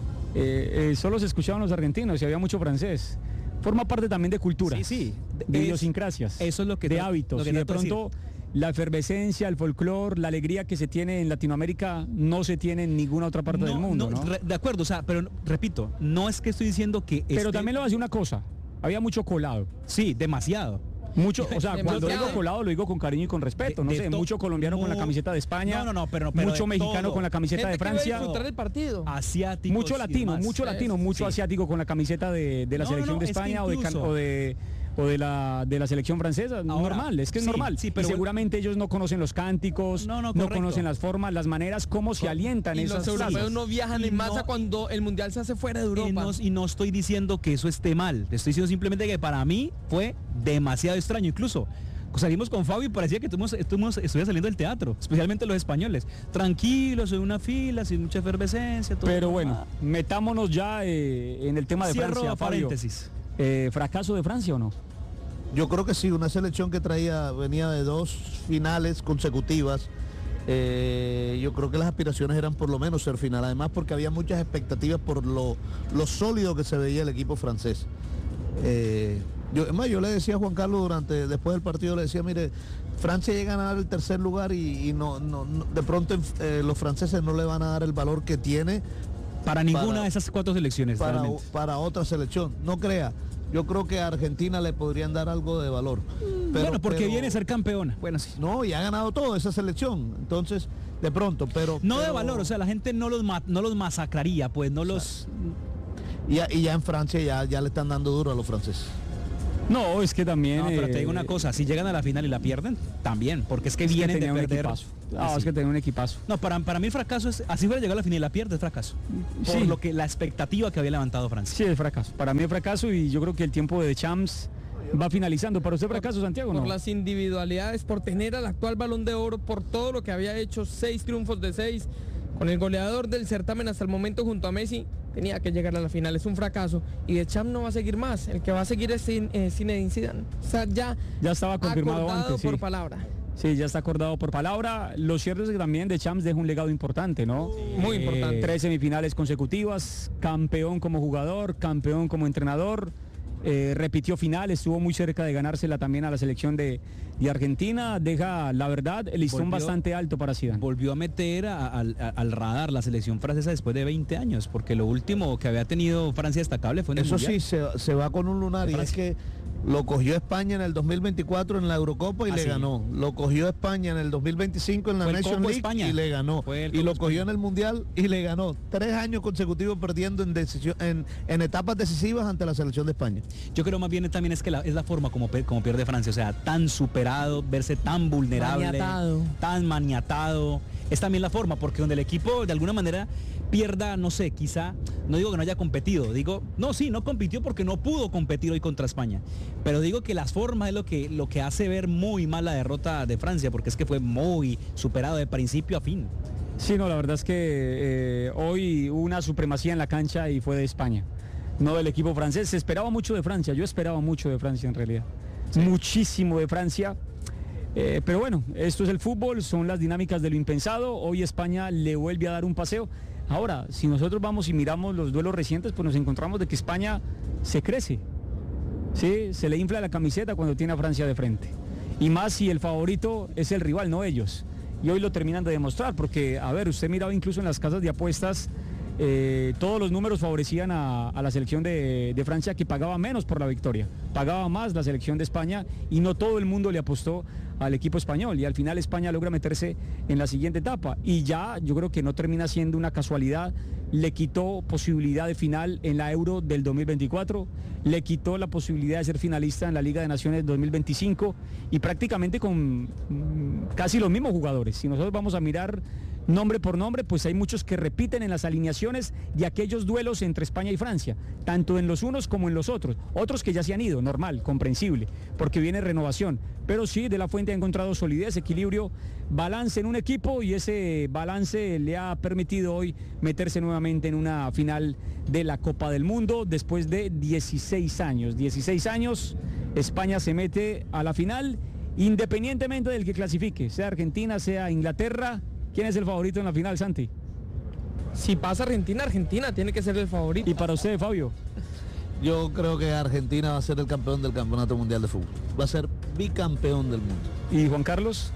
eh, eh, solo se escuchaban los argentinos y había mucho francés. Forma parte también de cultura, Sí, sí. de Es- idiosincras, eso es lo que de tra- hábitos. lo que Y de trato de decir. pronto la efervescencia, el folclore, la alegría que se tiene en Latinoamérica no se tiene en ninguna otra parte del mundo, ¿no? re- De acuerdo, o sea, pero repito, no es que estoy diciendo que Pero esté- también le voy a decir una cosa, había mucho colado. Sí, demasiado. Mucho, o sea, cuando Demasiado. digo colado lo digo con cariño y con respeto, De- no de sé, to- mucho colombiano con la mu- camiseta de España, No, no, no, pero- pero mucho de mexicano todo. con la camiseta Gente de que iba a Francia, disfrutar el partido. Asiáticos mucho y latino, demás. mucho latino, Sí, mucho sí. asiático con la camiseta de, de la No, selección no, de es que España o, de, can- incluso- o de o de la de la selección francesa, Ahora, normal, es que es sí, normal. sí, Y pero- seguramente ellos no conocen los cánticos, No, no, no, correcto. conocen las formas, las maneras, cómo se alientan Y esas los europeos plazas. no viajan Y en masa no- cuando el mundial se hace fuera de Y Europa. no, y no estoy diciendo que eso esté mal, te estoy diciendo simplemente que para mí fue demasiado extraño. Incluso salimos con Fabio y parecía que estuvimos, estuvimos, estuviera saliendo del teatro, especialmente los españoles. Tranquilos, en una fila, sin mucha efervescencia. Todo Pero normal. bueno, metámonos ya eh, en el tema de Cierro Francia, Fabio. paréntesis. Eh, ¿Fracaso de Francia o no? Yo creo que sí, una selección que traía, venía de dos finales consecutivas. Eh, yo creo que las aspiraciones eran por lo menos ser final, además porque había muchas expectativas por lo, lo sólido que se veía el equipo francés. Eh, yo, es más, yo le decía a Juan Carlos durante, después del partido, le decía, mire, Francia llega a ganar el tercer lugar y, y no, no, no- de pronto eh, los franceses no le van a dar el valor que tiene Para ninguna para- de esas cuatro selecciones, para, realmente. para otra selección. No crea, yo creo que a Argentina le podrían dar algo de valor. Pero, bueno, porque pero, viene a ser campeona. Bueno, sí. No, y ha ganado todo esa selección. Entonces, de pronto, pero... No pero, de valor, o sea, la gente no los, ma no los masacraría, pues, no los... Y ya, y ya en Francia ya, ya le están dando duro a los franceses. No, es que también... No, pero eh, te digo una cosa, si llegan a la final y la pierden, también, porque es que es que vienen tenía de un perder. equipazo. No, Sí. es que tenía un equipazo. No, para, para mí el fracaso es, así fuera llegar a la final y la pierde, es fracaso. Por Sí. lo que la expectativa que había levantado Francia. Sí, es fracaso. Para mí es fracaso y yo creo que el tiempo de Champs va finalizando. ¿Para usted fracaso, Santiago? Por No. las individualidades, por tener al actual Balón de Oro, por todo lo que había hecho, seis triunfos de seis, con el goleador del certamen hasta el momento junto a Messi, tenía que llegar a la final. Es un fracaso y de Champs no va a seguir más. El que va a seguir es Zin- eh, Zinedine Zidane. O sea, ya, Ya estaba confirmado acordado antes, sí. por palabra. Sí, ya está acordado por palabra. Lo cierto es que también de Champs deja un legado importante, ¿no? Muy importante. Tres semifinales consecutivas, campeón como jugador, campeón como entrenador. Eh, repitió final, estuvo muy cerca de ganársela también a la selección de, de Argentina. Deja, la verdad, el listón Volvió- bastante alto para Zidane. Volvió a meter a- al- a- al radar la selección francesa después de veinte años, porque lo último que había tenido Francia destacable fue en el Eso Mundial. sí, se, se va con un lunar y es Francia. que lo cogió España en el dos mil veinticuatro en la Eurocopa y Ah, le sí. ganó. Lo cogió España en el dos mil veinticinco en la Fue el Nation Copa League España. y le ganó. Fue el Y lo Copa cogió España. en el Mundial y le ganó. Tres años consecutivos perdiendo en, decisión, en, en etapas decisivas ante la selección de España. Yo creo más bien también es que la, es la forma como, pe- como pierde Francia, o sea, tan superado, verse tan vulnerable, Maniatado. tan maniatado. Es también la forma, porque donde el equipo de alguna manera pierda, no sé, quizá, no digo que no haya competido, digo, no, sí, no compitió porque no pudo competir hoy contra España, pero digo que las formas es lo que, lo que hace ver muy mal la derrota de Francia, porque es que fue muy superado de principio a fin. Sí, no, la verdad es que eh, hoy hubo una supremacía en la cancha y fue de España, no del equipo francés. Se esperaba mucho de Francia, yo esperaba mucho de Francia en realidad, muchísimo de Francia. Eh, pero bueno, esto es el fútbol, son las dinámicas de lo impensado. Hoy España le vuelve a dar un paseo. Ahora, si nosotros vamos y miramos los duelos recientes, pues nos encontramos de que España se crece. ¿Sí? Se le infla la camiseta cuando tiene a Francia de frente. Y más si el favorito es el rival, no ellos. Y hoy lo terminan de demostrar, porque, a ver, usted miraba incluso en las casas de apuestas, eh, todos los números favorecían a, a la selección de, de Francia, que pagaba menos por la victoria. Pagaba más la selección de España y no todo el mundo le apostó al equipo español. Y al final España logra meterse en la siguiente etapa. Y ya yo creo que no termina siendo una casualidad. Le quitó posibilidad de final en la Euro del dos mil veinticuatro, le quitó la posibilidad de ser finalista en la Liga de Naciones dos mil veinticinco y prácticamente con mm, casi los mismos jugadores. Si nosotros vamos a mirar nombre por nombre, pues hay muchos que repiten en las alineaciones de aquellos duelos entre España y Francia, tanto en los unos como en los otros. Otros que ya se han ido, normal, comprensible, porque viene renovación. Pero sí, De La Fuente ha encontrado solidez, equilibrio, balance en un equipo y ese balance le ha permitido hoy meterse nuevamente en una final de la Copa del Mundo después de dieciséis años. dieciséis años, España se mete a la final, independientemente del que clasifique, sea Argentina, sea Inglaterra. ¿Quién es el favorito en la final, Santi? Si pasa Argentina, Argentina tiene que ser el favorito. Y para usted, Fabio. Yo creo que Argentina va a ser el campeón del Campeonato Mundial de Fútbol. Va a ser bicampeón del mundo. ¿Y Juan Carlos?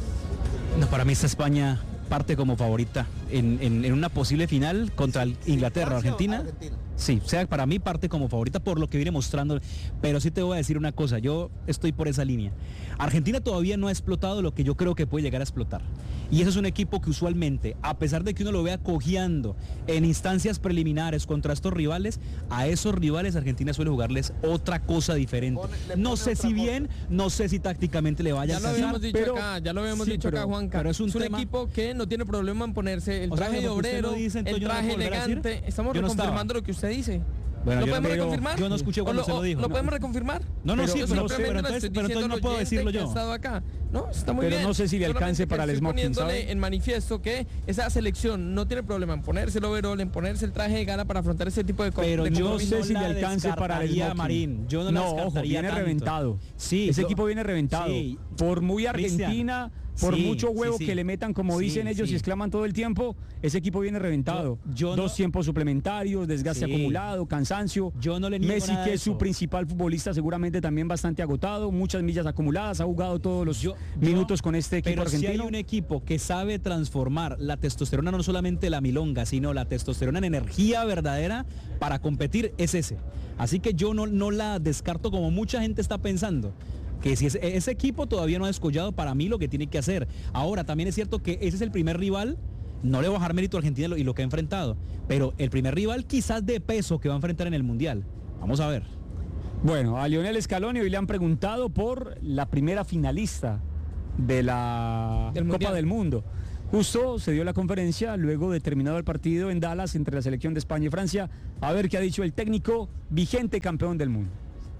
No, para mí esta España parte como favorita en, en- en una posible final contra el Inglaterra o ¿Francia o Argentina. Argentina? Sí, o sea, para mí parte como favorita por lo que viene mostrando, pero sí te voy a decir una cosa, yo estoy por esa línea. Argentina todavía no ha explotado lo que yo creo que puede llegar a explotar. Y eso es un equipo que usualmente, a pesar de que uno lo vea cojeando en instancias preliminares contra estos rivales, a esos rivales Argentina suele jugarles otra cosa diferente. Pone- le No pone sé otra si cosa. bien, no sé si tácticamente le vaya Ya a lo alcanzar. habíamos dicho pero- acá, ya lo habíamos sí, dicho pero- acá, Juanca. pero es un un tema- equipo que no tiene problema en ponerse el O sea, traje de porque usted obrero, lo dice, entonces el yo no traje puedo volver a decir. elegante. Estamos Yo no estaba. reconfirmando lo que usted dice. Bueno, ¿Lo yo no- podemos pero- reconfirmar? yo no escuché ¿O cuando lo, usted lo o- dijo. ¿Lo No. podemos reconfirmar? No, no, Pero- sí, Yo pero, no sé, simplemente pero le entonces, estoy pero entonces diciendo no puedo al oyente decirlo que ha yo. estado acá. No, está muy Pero bien. no sé si le Solamente alcance que para el estoy smoking, poniéndole ¿sabe? en manifiesto que esa selección no tiene problema en ponerse el overall, en ponerse el traje de gala para afrontar ese tipo de co- Pero de yo no yo compromisos. sé si no le la alcance para el descartaría, smoking. Marín. Yo no la ojo, descartaría viene tanto. reventado. Sí, Ese yo- equipo viene reventado. Sí. Por muy Cristian. Argentina, Por Sí, mucho huevo sí, sí. que le metan, como Sí, dicen ellos sí. y exclaman todo el tiempo, ese equipo viene reventado. Yo- yo Dos no- tiempos suplementarios, desgaste Sí. acumulado, cansancio. Yo no le niego Messi, nada que de es su eso. principal futbolista, seguramente también bastante agotado, muchas millas acumuladas, ha jugado todos los Yo- minutos yo- con este equipo pero argentino. si hay un equipo que sabe transformar la testosterona, no solamente la milonga, sino la testosterona en energía verdadera para competir, es ese. Así que yo no, no la descarto como mucha gente está pensando. Que si ese, ese equipo todavía no ha descollado para mí lo que tiene que hacer. Ahora, también es cierto que ese es el primer rival. No le voy a bajar mérito a Argentina y lo- y lo que ha enfrentado. Pero el primer rival quizás de peso que va a enfrentar en el Mundial. Vamos a ver. Bueno, a Lionel Scaloni hoy le han preguntado por la primera finalista de la Del Copa Mundial. del Mundo. Justo se dio la conferencia luego de terminado el partido en Dallas entre la selección de España y Francia. A ver qué ha dicho el técnico vigente campeón del mundo.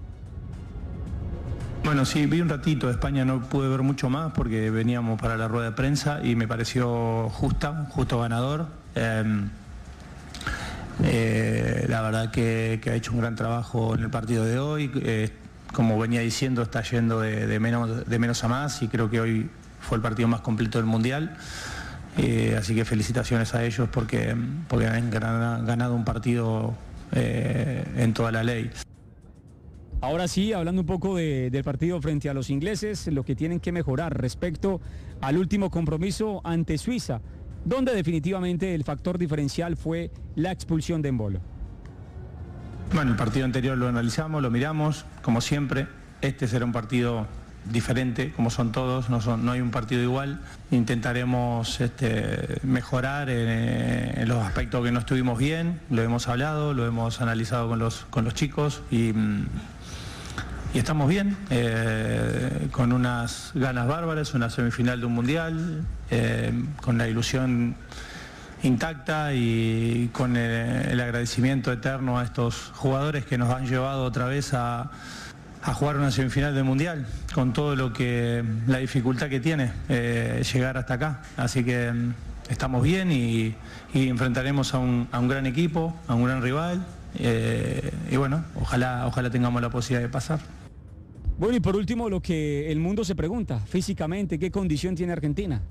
Bueno, sí, vi un ratito de España, no pude ver mucho más porque veníamos para la rueda de prensa y me pareció justa, justo ganador. Eh, eh, la verdad que, que ha hecho un gran trabajo en el partido de hoy. Eh, como venía diciendo, está yendo de, de menos, de menos a más y creo que hoy fue el partido más completo del Mundial. Eh, así que felicitaciones a ellos porque, porque han ganado un partido eh, en toda la ley. Ahora sí, hablando un poco de- del partido frente a los ingleses, lo que tienen que mejorar respecto al último compromiso ante Suiza, donde definitivamente el factor diferencial fue la expulsión de Embolo. Bueno, el partido anterior lo analizamos, lo miramos, como siempre. Este será un partido diferente, como son todos, no, son, no hay un partido igual. Intentaremos este, mejorar en, en los aspectos que no estuvimos bien, lo hemos hablado, lo hemos analizado con los, con los chicos y... mm, Y estamos bien, eh, con unas ganas bárbaras, una semifinal de un mundial, eh, con la ilusión intacta y con el, el agradecimiento eterno a estos jugadores que nos han llevado otra vez a, a jugar una semifinal del mundial, con todo lo que, la dificultad que tiene eh, llegar hasta acá. Así que mm, estamos bien y, y enfrentaremos a un, a un gran equipo, a un gran rival, eh, y bueno, ojalá, ojalá tengamos la posibilidad de pasar. Bueno, y por último, lo que el mundo se pregunta, físicamente, ¿qué condición tiene Argentina?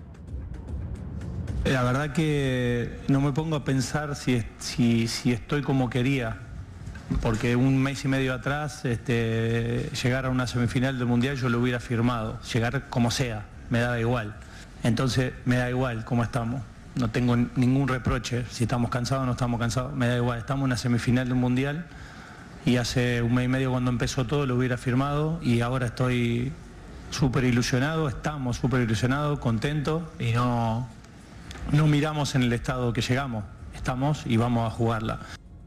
La verdad que no me pongo a pensar si, si, si estoy como quería, porque un mes y medio atrás este, llegar a una semifinal del Mundial yo lo hubiera firmado, llegar como sea, me da igual. Entonces me da igual cómo estamos, no tengo ningún reproche, si estamos cansados o no estamos cansados, me da igual, estamos en una semifinal del Mundial y hace un mes y medio cuando empezó todo lo hubiera firmado y ahora estoy súper ilusionado, estamos súper ilusionados, contentos y no... No miramos en el estado que llegamos, estamos y vamos a jugarla.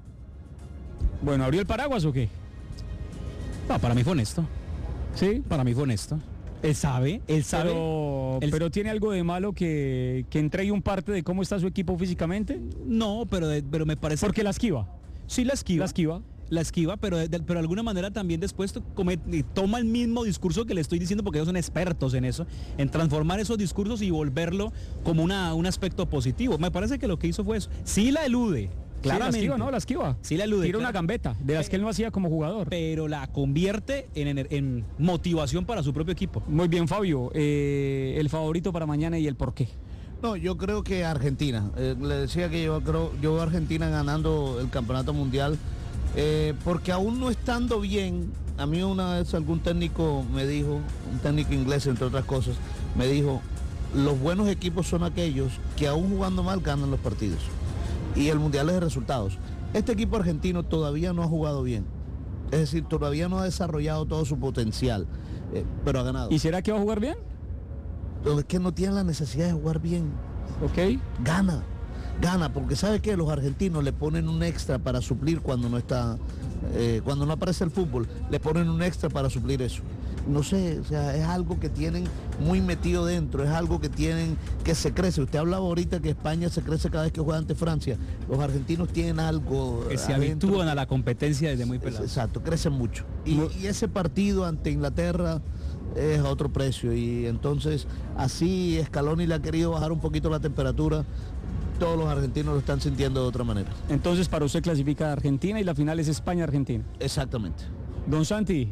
Bueno, ¿abrió el paraguas o qué? No, para mí fue honesto. Sí, Para mí fue honesto. Él sabe, él sabe. pero, él- pero tiene algo de malo que, que entregue un parte de cómo está su equipo físicamente, No, pero, de- pero me parece... porque la esquiva, Sí, la esquiva. la esquiva. La esquiva, pero de, de- pero de alguna manera también después to- come- y toma el mismo discurso que le estoy diciendo porque ellos son expertos en eso, en transformar esos discursos y volverlo como una, un aspecto positivo. Me parece que lo que hizo fue eso. Sí la elude, Sí, la claramente. esquiva, ¿no? La esquiva. Sí la elude, Tira una claro. gambeta, de las que él no hacía como jugador. Pero la convierte en, en- en motivación para su propio equipo. Muy bien, Fabio. Eh, el favorito para mañana y el por qué. No, yo creo que Argentina. Eh, le decía que yo creo, yo veo a Argentina ganando el campeonato mundial, eh, porque aún no estando bien, a mí una vez algún técnico me dijo, un técnico inglés entre otras cosas, me dijo, los buenos equipos son aquellos que aún jugando mal ganan los partidos. Y el mundial es de resultados. Este equipo argentino todavía no ha jugado bien. Es decir, todavía no ha desarrollado todo su potencial, eh, pero ha ganado. ¿Y será que va a jugar bien? Pero es que no tienen la necesidad de jugar bien. Ok. Gana, gana, porque ¿sabe qué? Los argentinos le ponen un extra para suplir cuando no está, eh, cuando no aparece el fútbol, le ponen un extra para suplir eso. No sé, o sea, es algo que tienen muy metido dentro, es algo que tienen, que se crece. Usted hablaba ahorita que España se crece cada vez que juega ante Francia. Los argentinos tienen algo Que se adentro. habitúan a la competencia desde muy Es- pelados. Exacto, crecen mucho. Y, y ese partido ante Inglaterra es a otro precio. Y entonces, así Scaloni le ha querido bajar un poquito la temperatura. Todos los argentinos lo están sintiendo de otra manera. Entonces para usted clasifica a Argentina y la final es España-Argentina. Exactamente. Don Santi,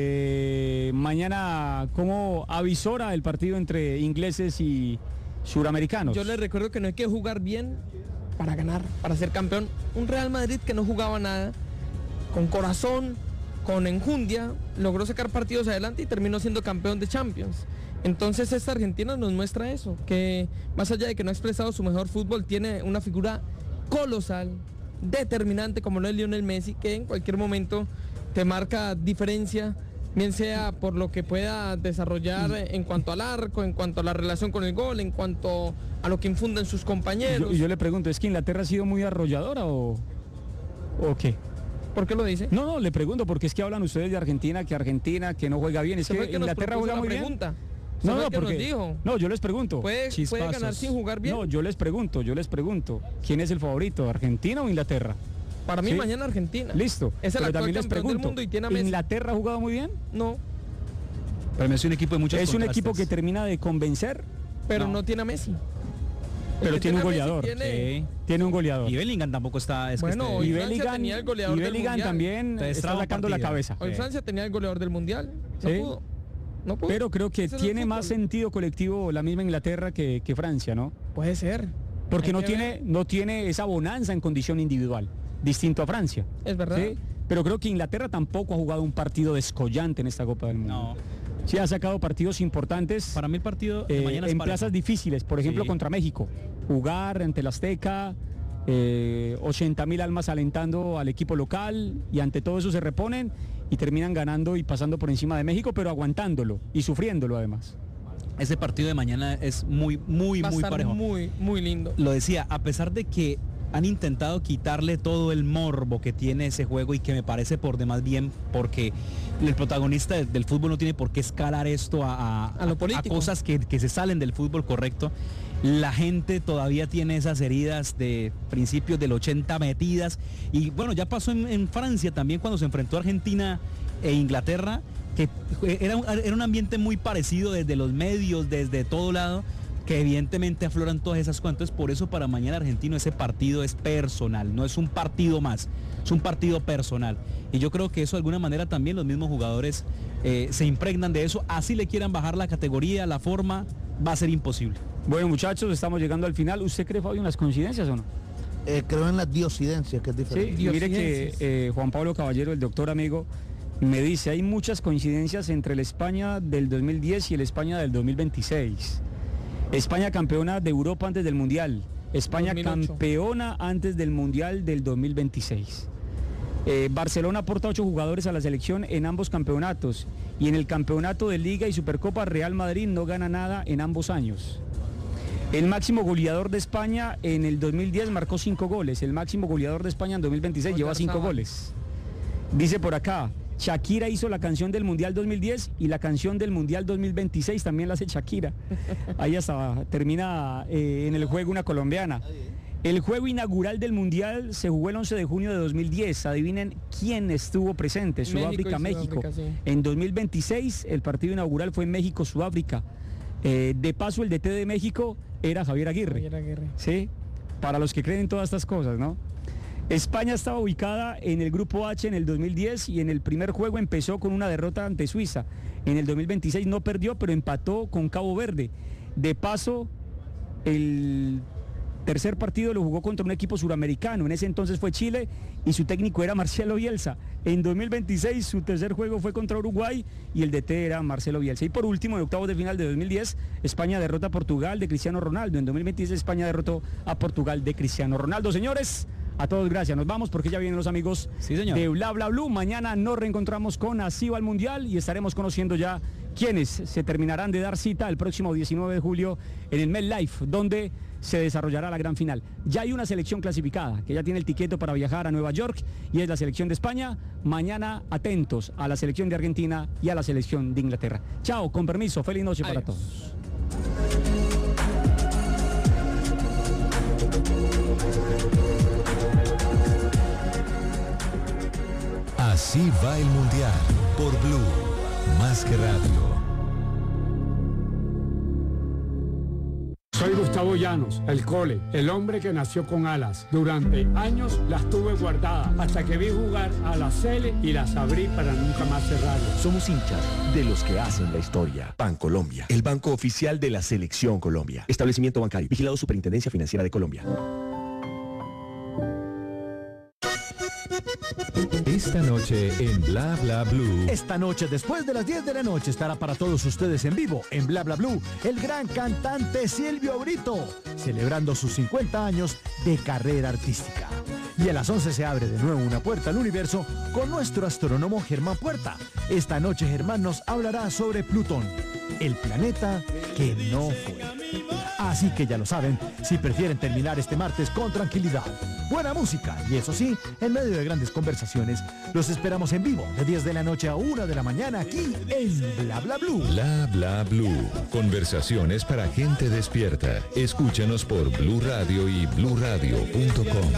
eh, mañana, ¿cómo avisora el partido entre ingleses y suramericanos? Yo les recuerdo que no hay que jugar bien para ganar, para ser campeón. Un Real Madrid que no jugaba nada, con corazón, con enjundia, logró sacar partidos adelante y terminó siendo campeón de Champions. Entonces esta Argentina nos muestra eso, que más allá de que no ha expresado su mejor fútbol, tiene una figura colosal, determinante como lo es Lionel Messi, que en cualquier momento te marca diferencia, bien sea por lo que pueda desarrollar en cuanto al arco, en cuanto a la relación con el gol, en cuanto a lo que infunden sus compañeros. Y yo, yo le pregunto, ¿es que Inglaterra ha sido muy arrolladora o, o qué? ¿Por qué lo dice? No, no, le pregunto, porque es que hablan ustedes de Argentina, que Argentina, que no juega bien. Es que, que Inglaterra juega muy pregunta. bien. No, no, porque, nos dijo. no, yo les pregunto. ¿Puede, ¿Puede ganar sin jugar bien? No, yo les pregunto, yo les pregunto. ¿Quién es el favorito, Argentina o Inglaterra? Para mí ¿Sí? mañana Argentina. Listo. Es el Pero actual también les campeón pregunto, del mundo y tiene a Messi. ¿Inglaterra ha jugado muy bien? No. Pero es un equipo de muchos Es un contrastes. equipo que termina de convencer, Pero no, no tiene a Messi. pero El que tiene un a Messi goleador. Tiene... Sí. Tiene un goleador. Y Bellingham tampoco está... Es que Bueno, esté- hoy Y Francia Bellingham, tenía el goleador y del Bellingham Mundial. también Entonces, está traba sacando la partido. cabeza. Hoy Sí. Francia tenía el goleador del Mundial. No Sí. pudo. No pudo. Pero creo que Ese es el tiene más fútbol. sentido colectivo la misma Inglaterra que, que Francia, ¿no? Puede ser. Porque Hay no que tiene, ver. no tiene esa bonanza en condición individual, distinto a Francia. Es verdad. ¿Sí? Pero creo que Inglaterra tampoco ha jugado un partido descollante en esta Copa del Mundo. No. Sí ha sacado partidos importantes Para mí el partido de eh, mañana es en parejo. plazas difíciles, por ejemplo Sí. contra México. Jugar ante el Azteca, eh, ochenta mil almas alentando al equipo local y ante todo eso se reponen y terminan ganando y pasando por encima de México, pero aguantándolo y sufriéndolo además. Ese partido de mañana es muy, muy, Va a muy estar parejo. muy, muy lindo. Lo decía, a pesar de que han intentado quitarle todo el morbo que tiene ese juego y que me parece por demás bien, porque el protagonista del, del fútbol no tiene por qué escalar esto a, a, A lo político. cosas que, que se salen del fútbol correcto. La gente todavía tiene esas heridas de principios del ochenta metidas. Y bueno, ya pasó en, en Francia también cuando se enfrentó Argentina e Inglaterra, que era un, era un ambiente muy parecido desde los medios, desde todo lado, que evidentemente afloran todas esas cosas. Por eso para mañana argentino ese partido es personal, no es un partido más, es un partido personal. Y yo creo que eso de alguna manera también los mismos jugadores eh, se impregnan de eso, así le quieran bajar la categoría, la forma, va a ser imposible. Bueno muchachos, estamos llegando al final. ¿Usted cree, Fabio, en las coincidencias o no? Eh, creo en las diosidencias, que es Sí, diferente. mire que eh, Juan Pablo Caballero, el doctor amigo, me dice, hay muchas coincidencias entre el España del dos mil diez y el España del dos mil veintiséis. España campeona de Europa antes del Mundial. España dos mil ocho. campeona antes del Mundial del dos mil veintiséis. Eh, Barcelona aporta ocho jugadores a la selección en ambos campeonatos. Y en el campeonato de Liga y Supercopa, Real Madrid no gana nada en ambos años. El máximo goleador de España en el dos mil diez marcó cinco goles. El máximo goleador de España en dos mil veintiséis lleva cinco Oyarzabal. goles. Dice por acá, Shakira hizo la canción del Mundial dos mil diez y la canción del Mundial dos mil veintiséis también la hace Shakira. Ahí hasta termina eh, en el juego una colombiana. El juego inaugural del Mundial se jugó el once de junio de dos mil diez. Adivinen quién estuvo presente. México y Sudáfrica, México. Sudáfrica, sí. En dos mil veintiséis el partido inaugural fue México-Sudáfrica. Eh, de paso el D T de México era Javier Aguirre. Javier Aguirre. Sí, para los que creen en todas estas cosas, ¿no? España estaba ubicada en el grupo H en el dos mil diez y en el primer juego empezó con una derrota ante Suiza. En el dos mil veintiséis no perdió, pero empató con Cabo Verde. De paso, el tercer partido lo jugó contra un equipo suramericano. En ese entonces fue Chile y su técnico era Marcelo Bielsa. En dos mil veintiséis su tercer juego fue contra Uruguay y el D T era Marcelo Bielsa. Y por último, en octavos de final de dos mil diez, España derrota a Portugal de Cristiano Ronaldo. En dos mil veintiséis España derrotó a Portugal de Cristiano Ronaldo. Señores, a todos gracias. Nos vamos porque ya vienen los amigos Sí, señor. de Bla Bla Blue. Mañana nos reencontramos con Así va el Mundial y estaremos conociendo ya quiénes se terminarán de dar cita el próximo diecinueve de julio en el MetLife, donde se desarrollará la gran final. Ya hay una selección clasificada que ya tiene el tiquete para viajar a Nueva York y es la selección de España. Mañana atentos a la selección de Argentina y a la selección de Inglaterra. Chao, con permiso, feliz noche para Adiós. todos. Así va el Mundial por Blue, más que radio. Soy Gustavo Llanos, el Cole, el hombre que nació con alas. Durante años las tuve guardadas hasta que vi jugar a la Cele y las abrí para nunca más cerrarlas. Somos hinchas de los que hacen la historia. Bancolombia, el banco oficial de la Selección Colombia. Establecimiento bancario, vigilado Superintendencia Financiera de Colombia. Esta noche en Bla Bla Blue. Esta noche, después de las diez de la noche, estará para todos ustedes en vivo, en Bla Bla Blue, el gran cantante Silvio Brito, celebrando sus cincuenta años de carrera artística. Y a las once se abre de nuevo una puerta al universo con nuestro astrónomo Germán Puerta. Esta noche Germán nos hablará sobre Plutón, el planeta que no fue. Así que ya lo saben, si prefieren terminar este martes con tranquilidad, buena música y eso sí, en medio de grandes conversaciones, los esperamos en vivo de diez de la noche a una de la mañana aquí en Bla Bla Blue. Bla Bla Blue. Conversaciones para gente despierta. Escúchanos por Blue Radio y blue radio punto com.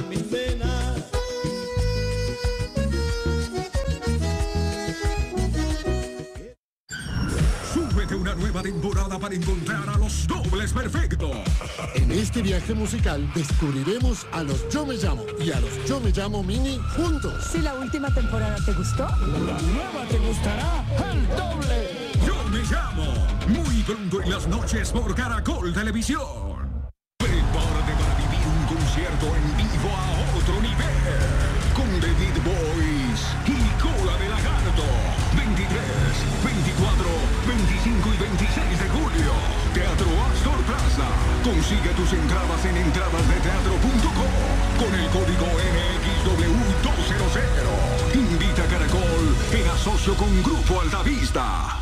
Súbete una nueva temporada para encontrar a los dobles perfectos. En este viaje musical descubriremos a los Yo Me Llamo y a los Yo Me Llamo Mini juntos. Si la última temporada te gustó, la nueva te gustará el doble. Yo Me Llamo, muy pronto en las noches por Caracol Televisión. Prepárate para vivir un concierto en vivo a otro nivel. Con The Beat Boys y Cola de Lagarto. veintitrés, veinticuatro, veinticinco y veintiséis de julio. Teatro Astor Plaza. Consigue tus entradas en entradas de teatro punto com con el código N X W doscientos. Invita a Caracol en asocio con Grupo Altavista.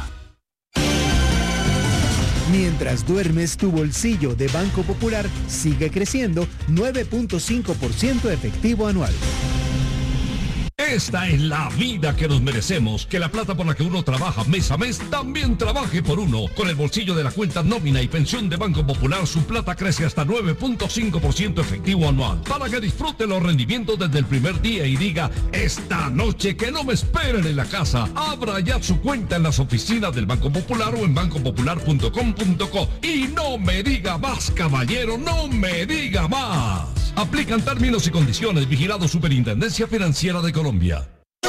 Mientras duermes, tu bolsillo de Banco Popular sigue creciendo nueve punto cinco por ciento efectivo anual. Esta es la vida que nos merecemos, que la plata por la que uno trabaja mes a mes también trabaje por uno. Con el bolsillo de la cuenta nómina y pensión de Banco Popular, su plata crece hasta nueve punto cinco por ciento efectivo anual. Para que disfrute los rendimientos desde el primer día y diga, esta noche que no me esperen en la casa. Abra ya su cuenta en las oficinas del Banco Popular o en banco popular punto com punto co. Y no me diga más, caballero, no me diga más. Aplican términos y condiciones. Vigilado Superintendencia Financiera de Colombia.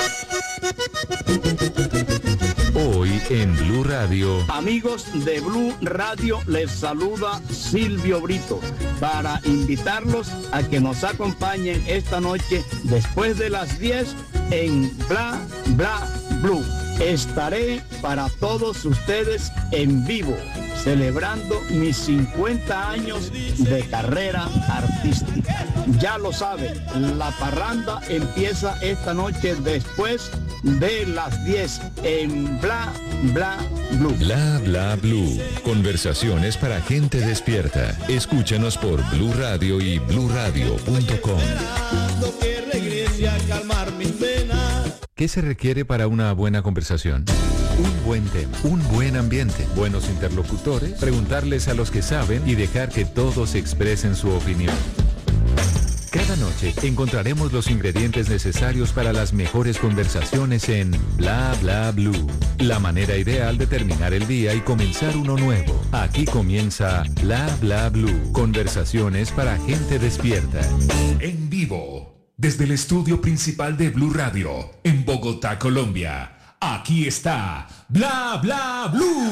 Hoy en Blue Radio. Amigos de Blue Radio, les saluda Silvio Brito para invitarlos a que nos acompañen esta noche después de las diez en Bla Bla Blue. Estaré para todos ustedes en vivo, celebrando mis cincuenta años de carrera artística. Ya lo saben, la parranda empieza esta noche después de las diez en Bla Bla Blue. Bla Bla Blue. Conversaciones para gente despierta. Escúchanos por Blue Radio y blue radio punto com. Que regrese a calmar mis penas. ¿Qué se requiere para una buena conversación? Un buen tema, un buen ambiente, buenos interlocutores, preguntarles a los que saben y dejar que todos expresen su opinión. Cada noche encontraremos los ingredientes necesarios para las mejores conversaciones en Bla Bla Blue. La manera ideal de terminar el día y comenzar uno nuevo. Aquí comienza Bla Bla Blue. Conversaciones para gente despierta. En vivo, desde el estudio principal de Blue Radio, en Bogotá, Colombia. Aquí está Bla Bla Blue.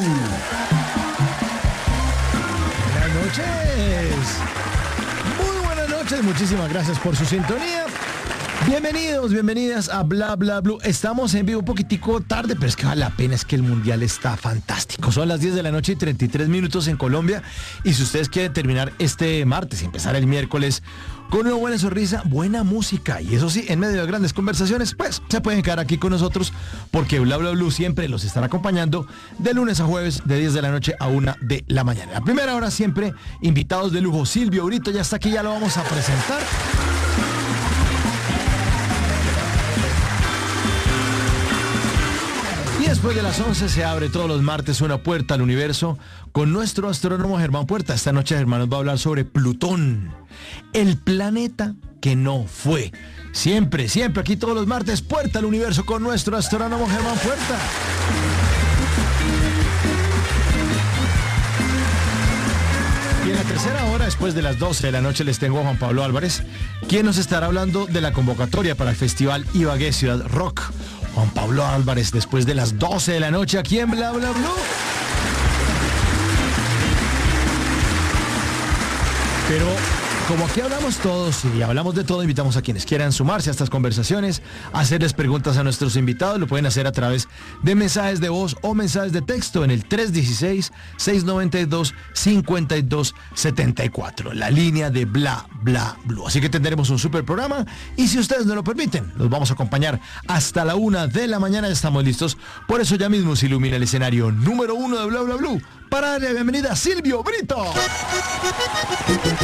Buenas noches. Muy buenas noches. Muchísimas gracias por su sintonía. Bienvenidos, bienvenidas a Bla Bla Blue. Estamos en vivo un poquitico tarde, pero es que vale la pena, es que el mundial está fantástico. Son las diez de la noche y treinta y tres minutos en Colombia. Y si ustedes quieren terminar este martes y empezar el miércoles con una buena sonrisa, buena música, y eso sí, en medio de grandes conversaciones, pues se pueden quedar aquí con nosotros, porque Bla Bla Blue siempre los estará acompañando de lunes a jueves, de diez de la noche a una de la mañana. La primera hora siempre invitados de lujo. Silvio Brito ya está aquí, ya lo vamos a presentar. Y después de las once se abre todos los martes una puerta al universo con nuestro astrónomo Germán Puerta. Esta noche Germán nos va a hablar sobre Plutón, el planeta que no fue. Siempre, siempre aquí todos los martes, puerta al universo con nuestro astrónomo Germán Puerta. Y en tercera hora, después de las doce de la noche, les tengo a Juan Pablo Álvarez, quien nos estará hablando de la convocatoria para el Festival Ibagué Ciudad Rock. Juan Pablo Álvarez, después de las doce de la noche, aquí en Bla Bla Blue. Pero como aquí hablamos todos y hablamos de todo, invitamos a quienes quieran sumarse a estas conversaciones, hacerles preguntas a nuestros invitados. Lo pueden hacer a través de mensajes de voz o mensajes de texto en el tres uno seis, seis nueve dos, cinco dos siete cuatro, la línea de Bla Bla Blue. Así que tendremos un super programa y si ustedes nos lo permiten, los vamos a acompañar hasta la una de la mañana. Estamos listos. Por eso ya mismo se ilumina el escenario número uno de Bla Bla Blue para darle la bienvenida a Silvio Brito.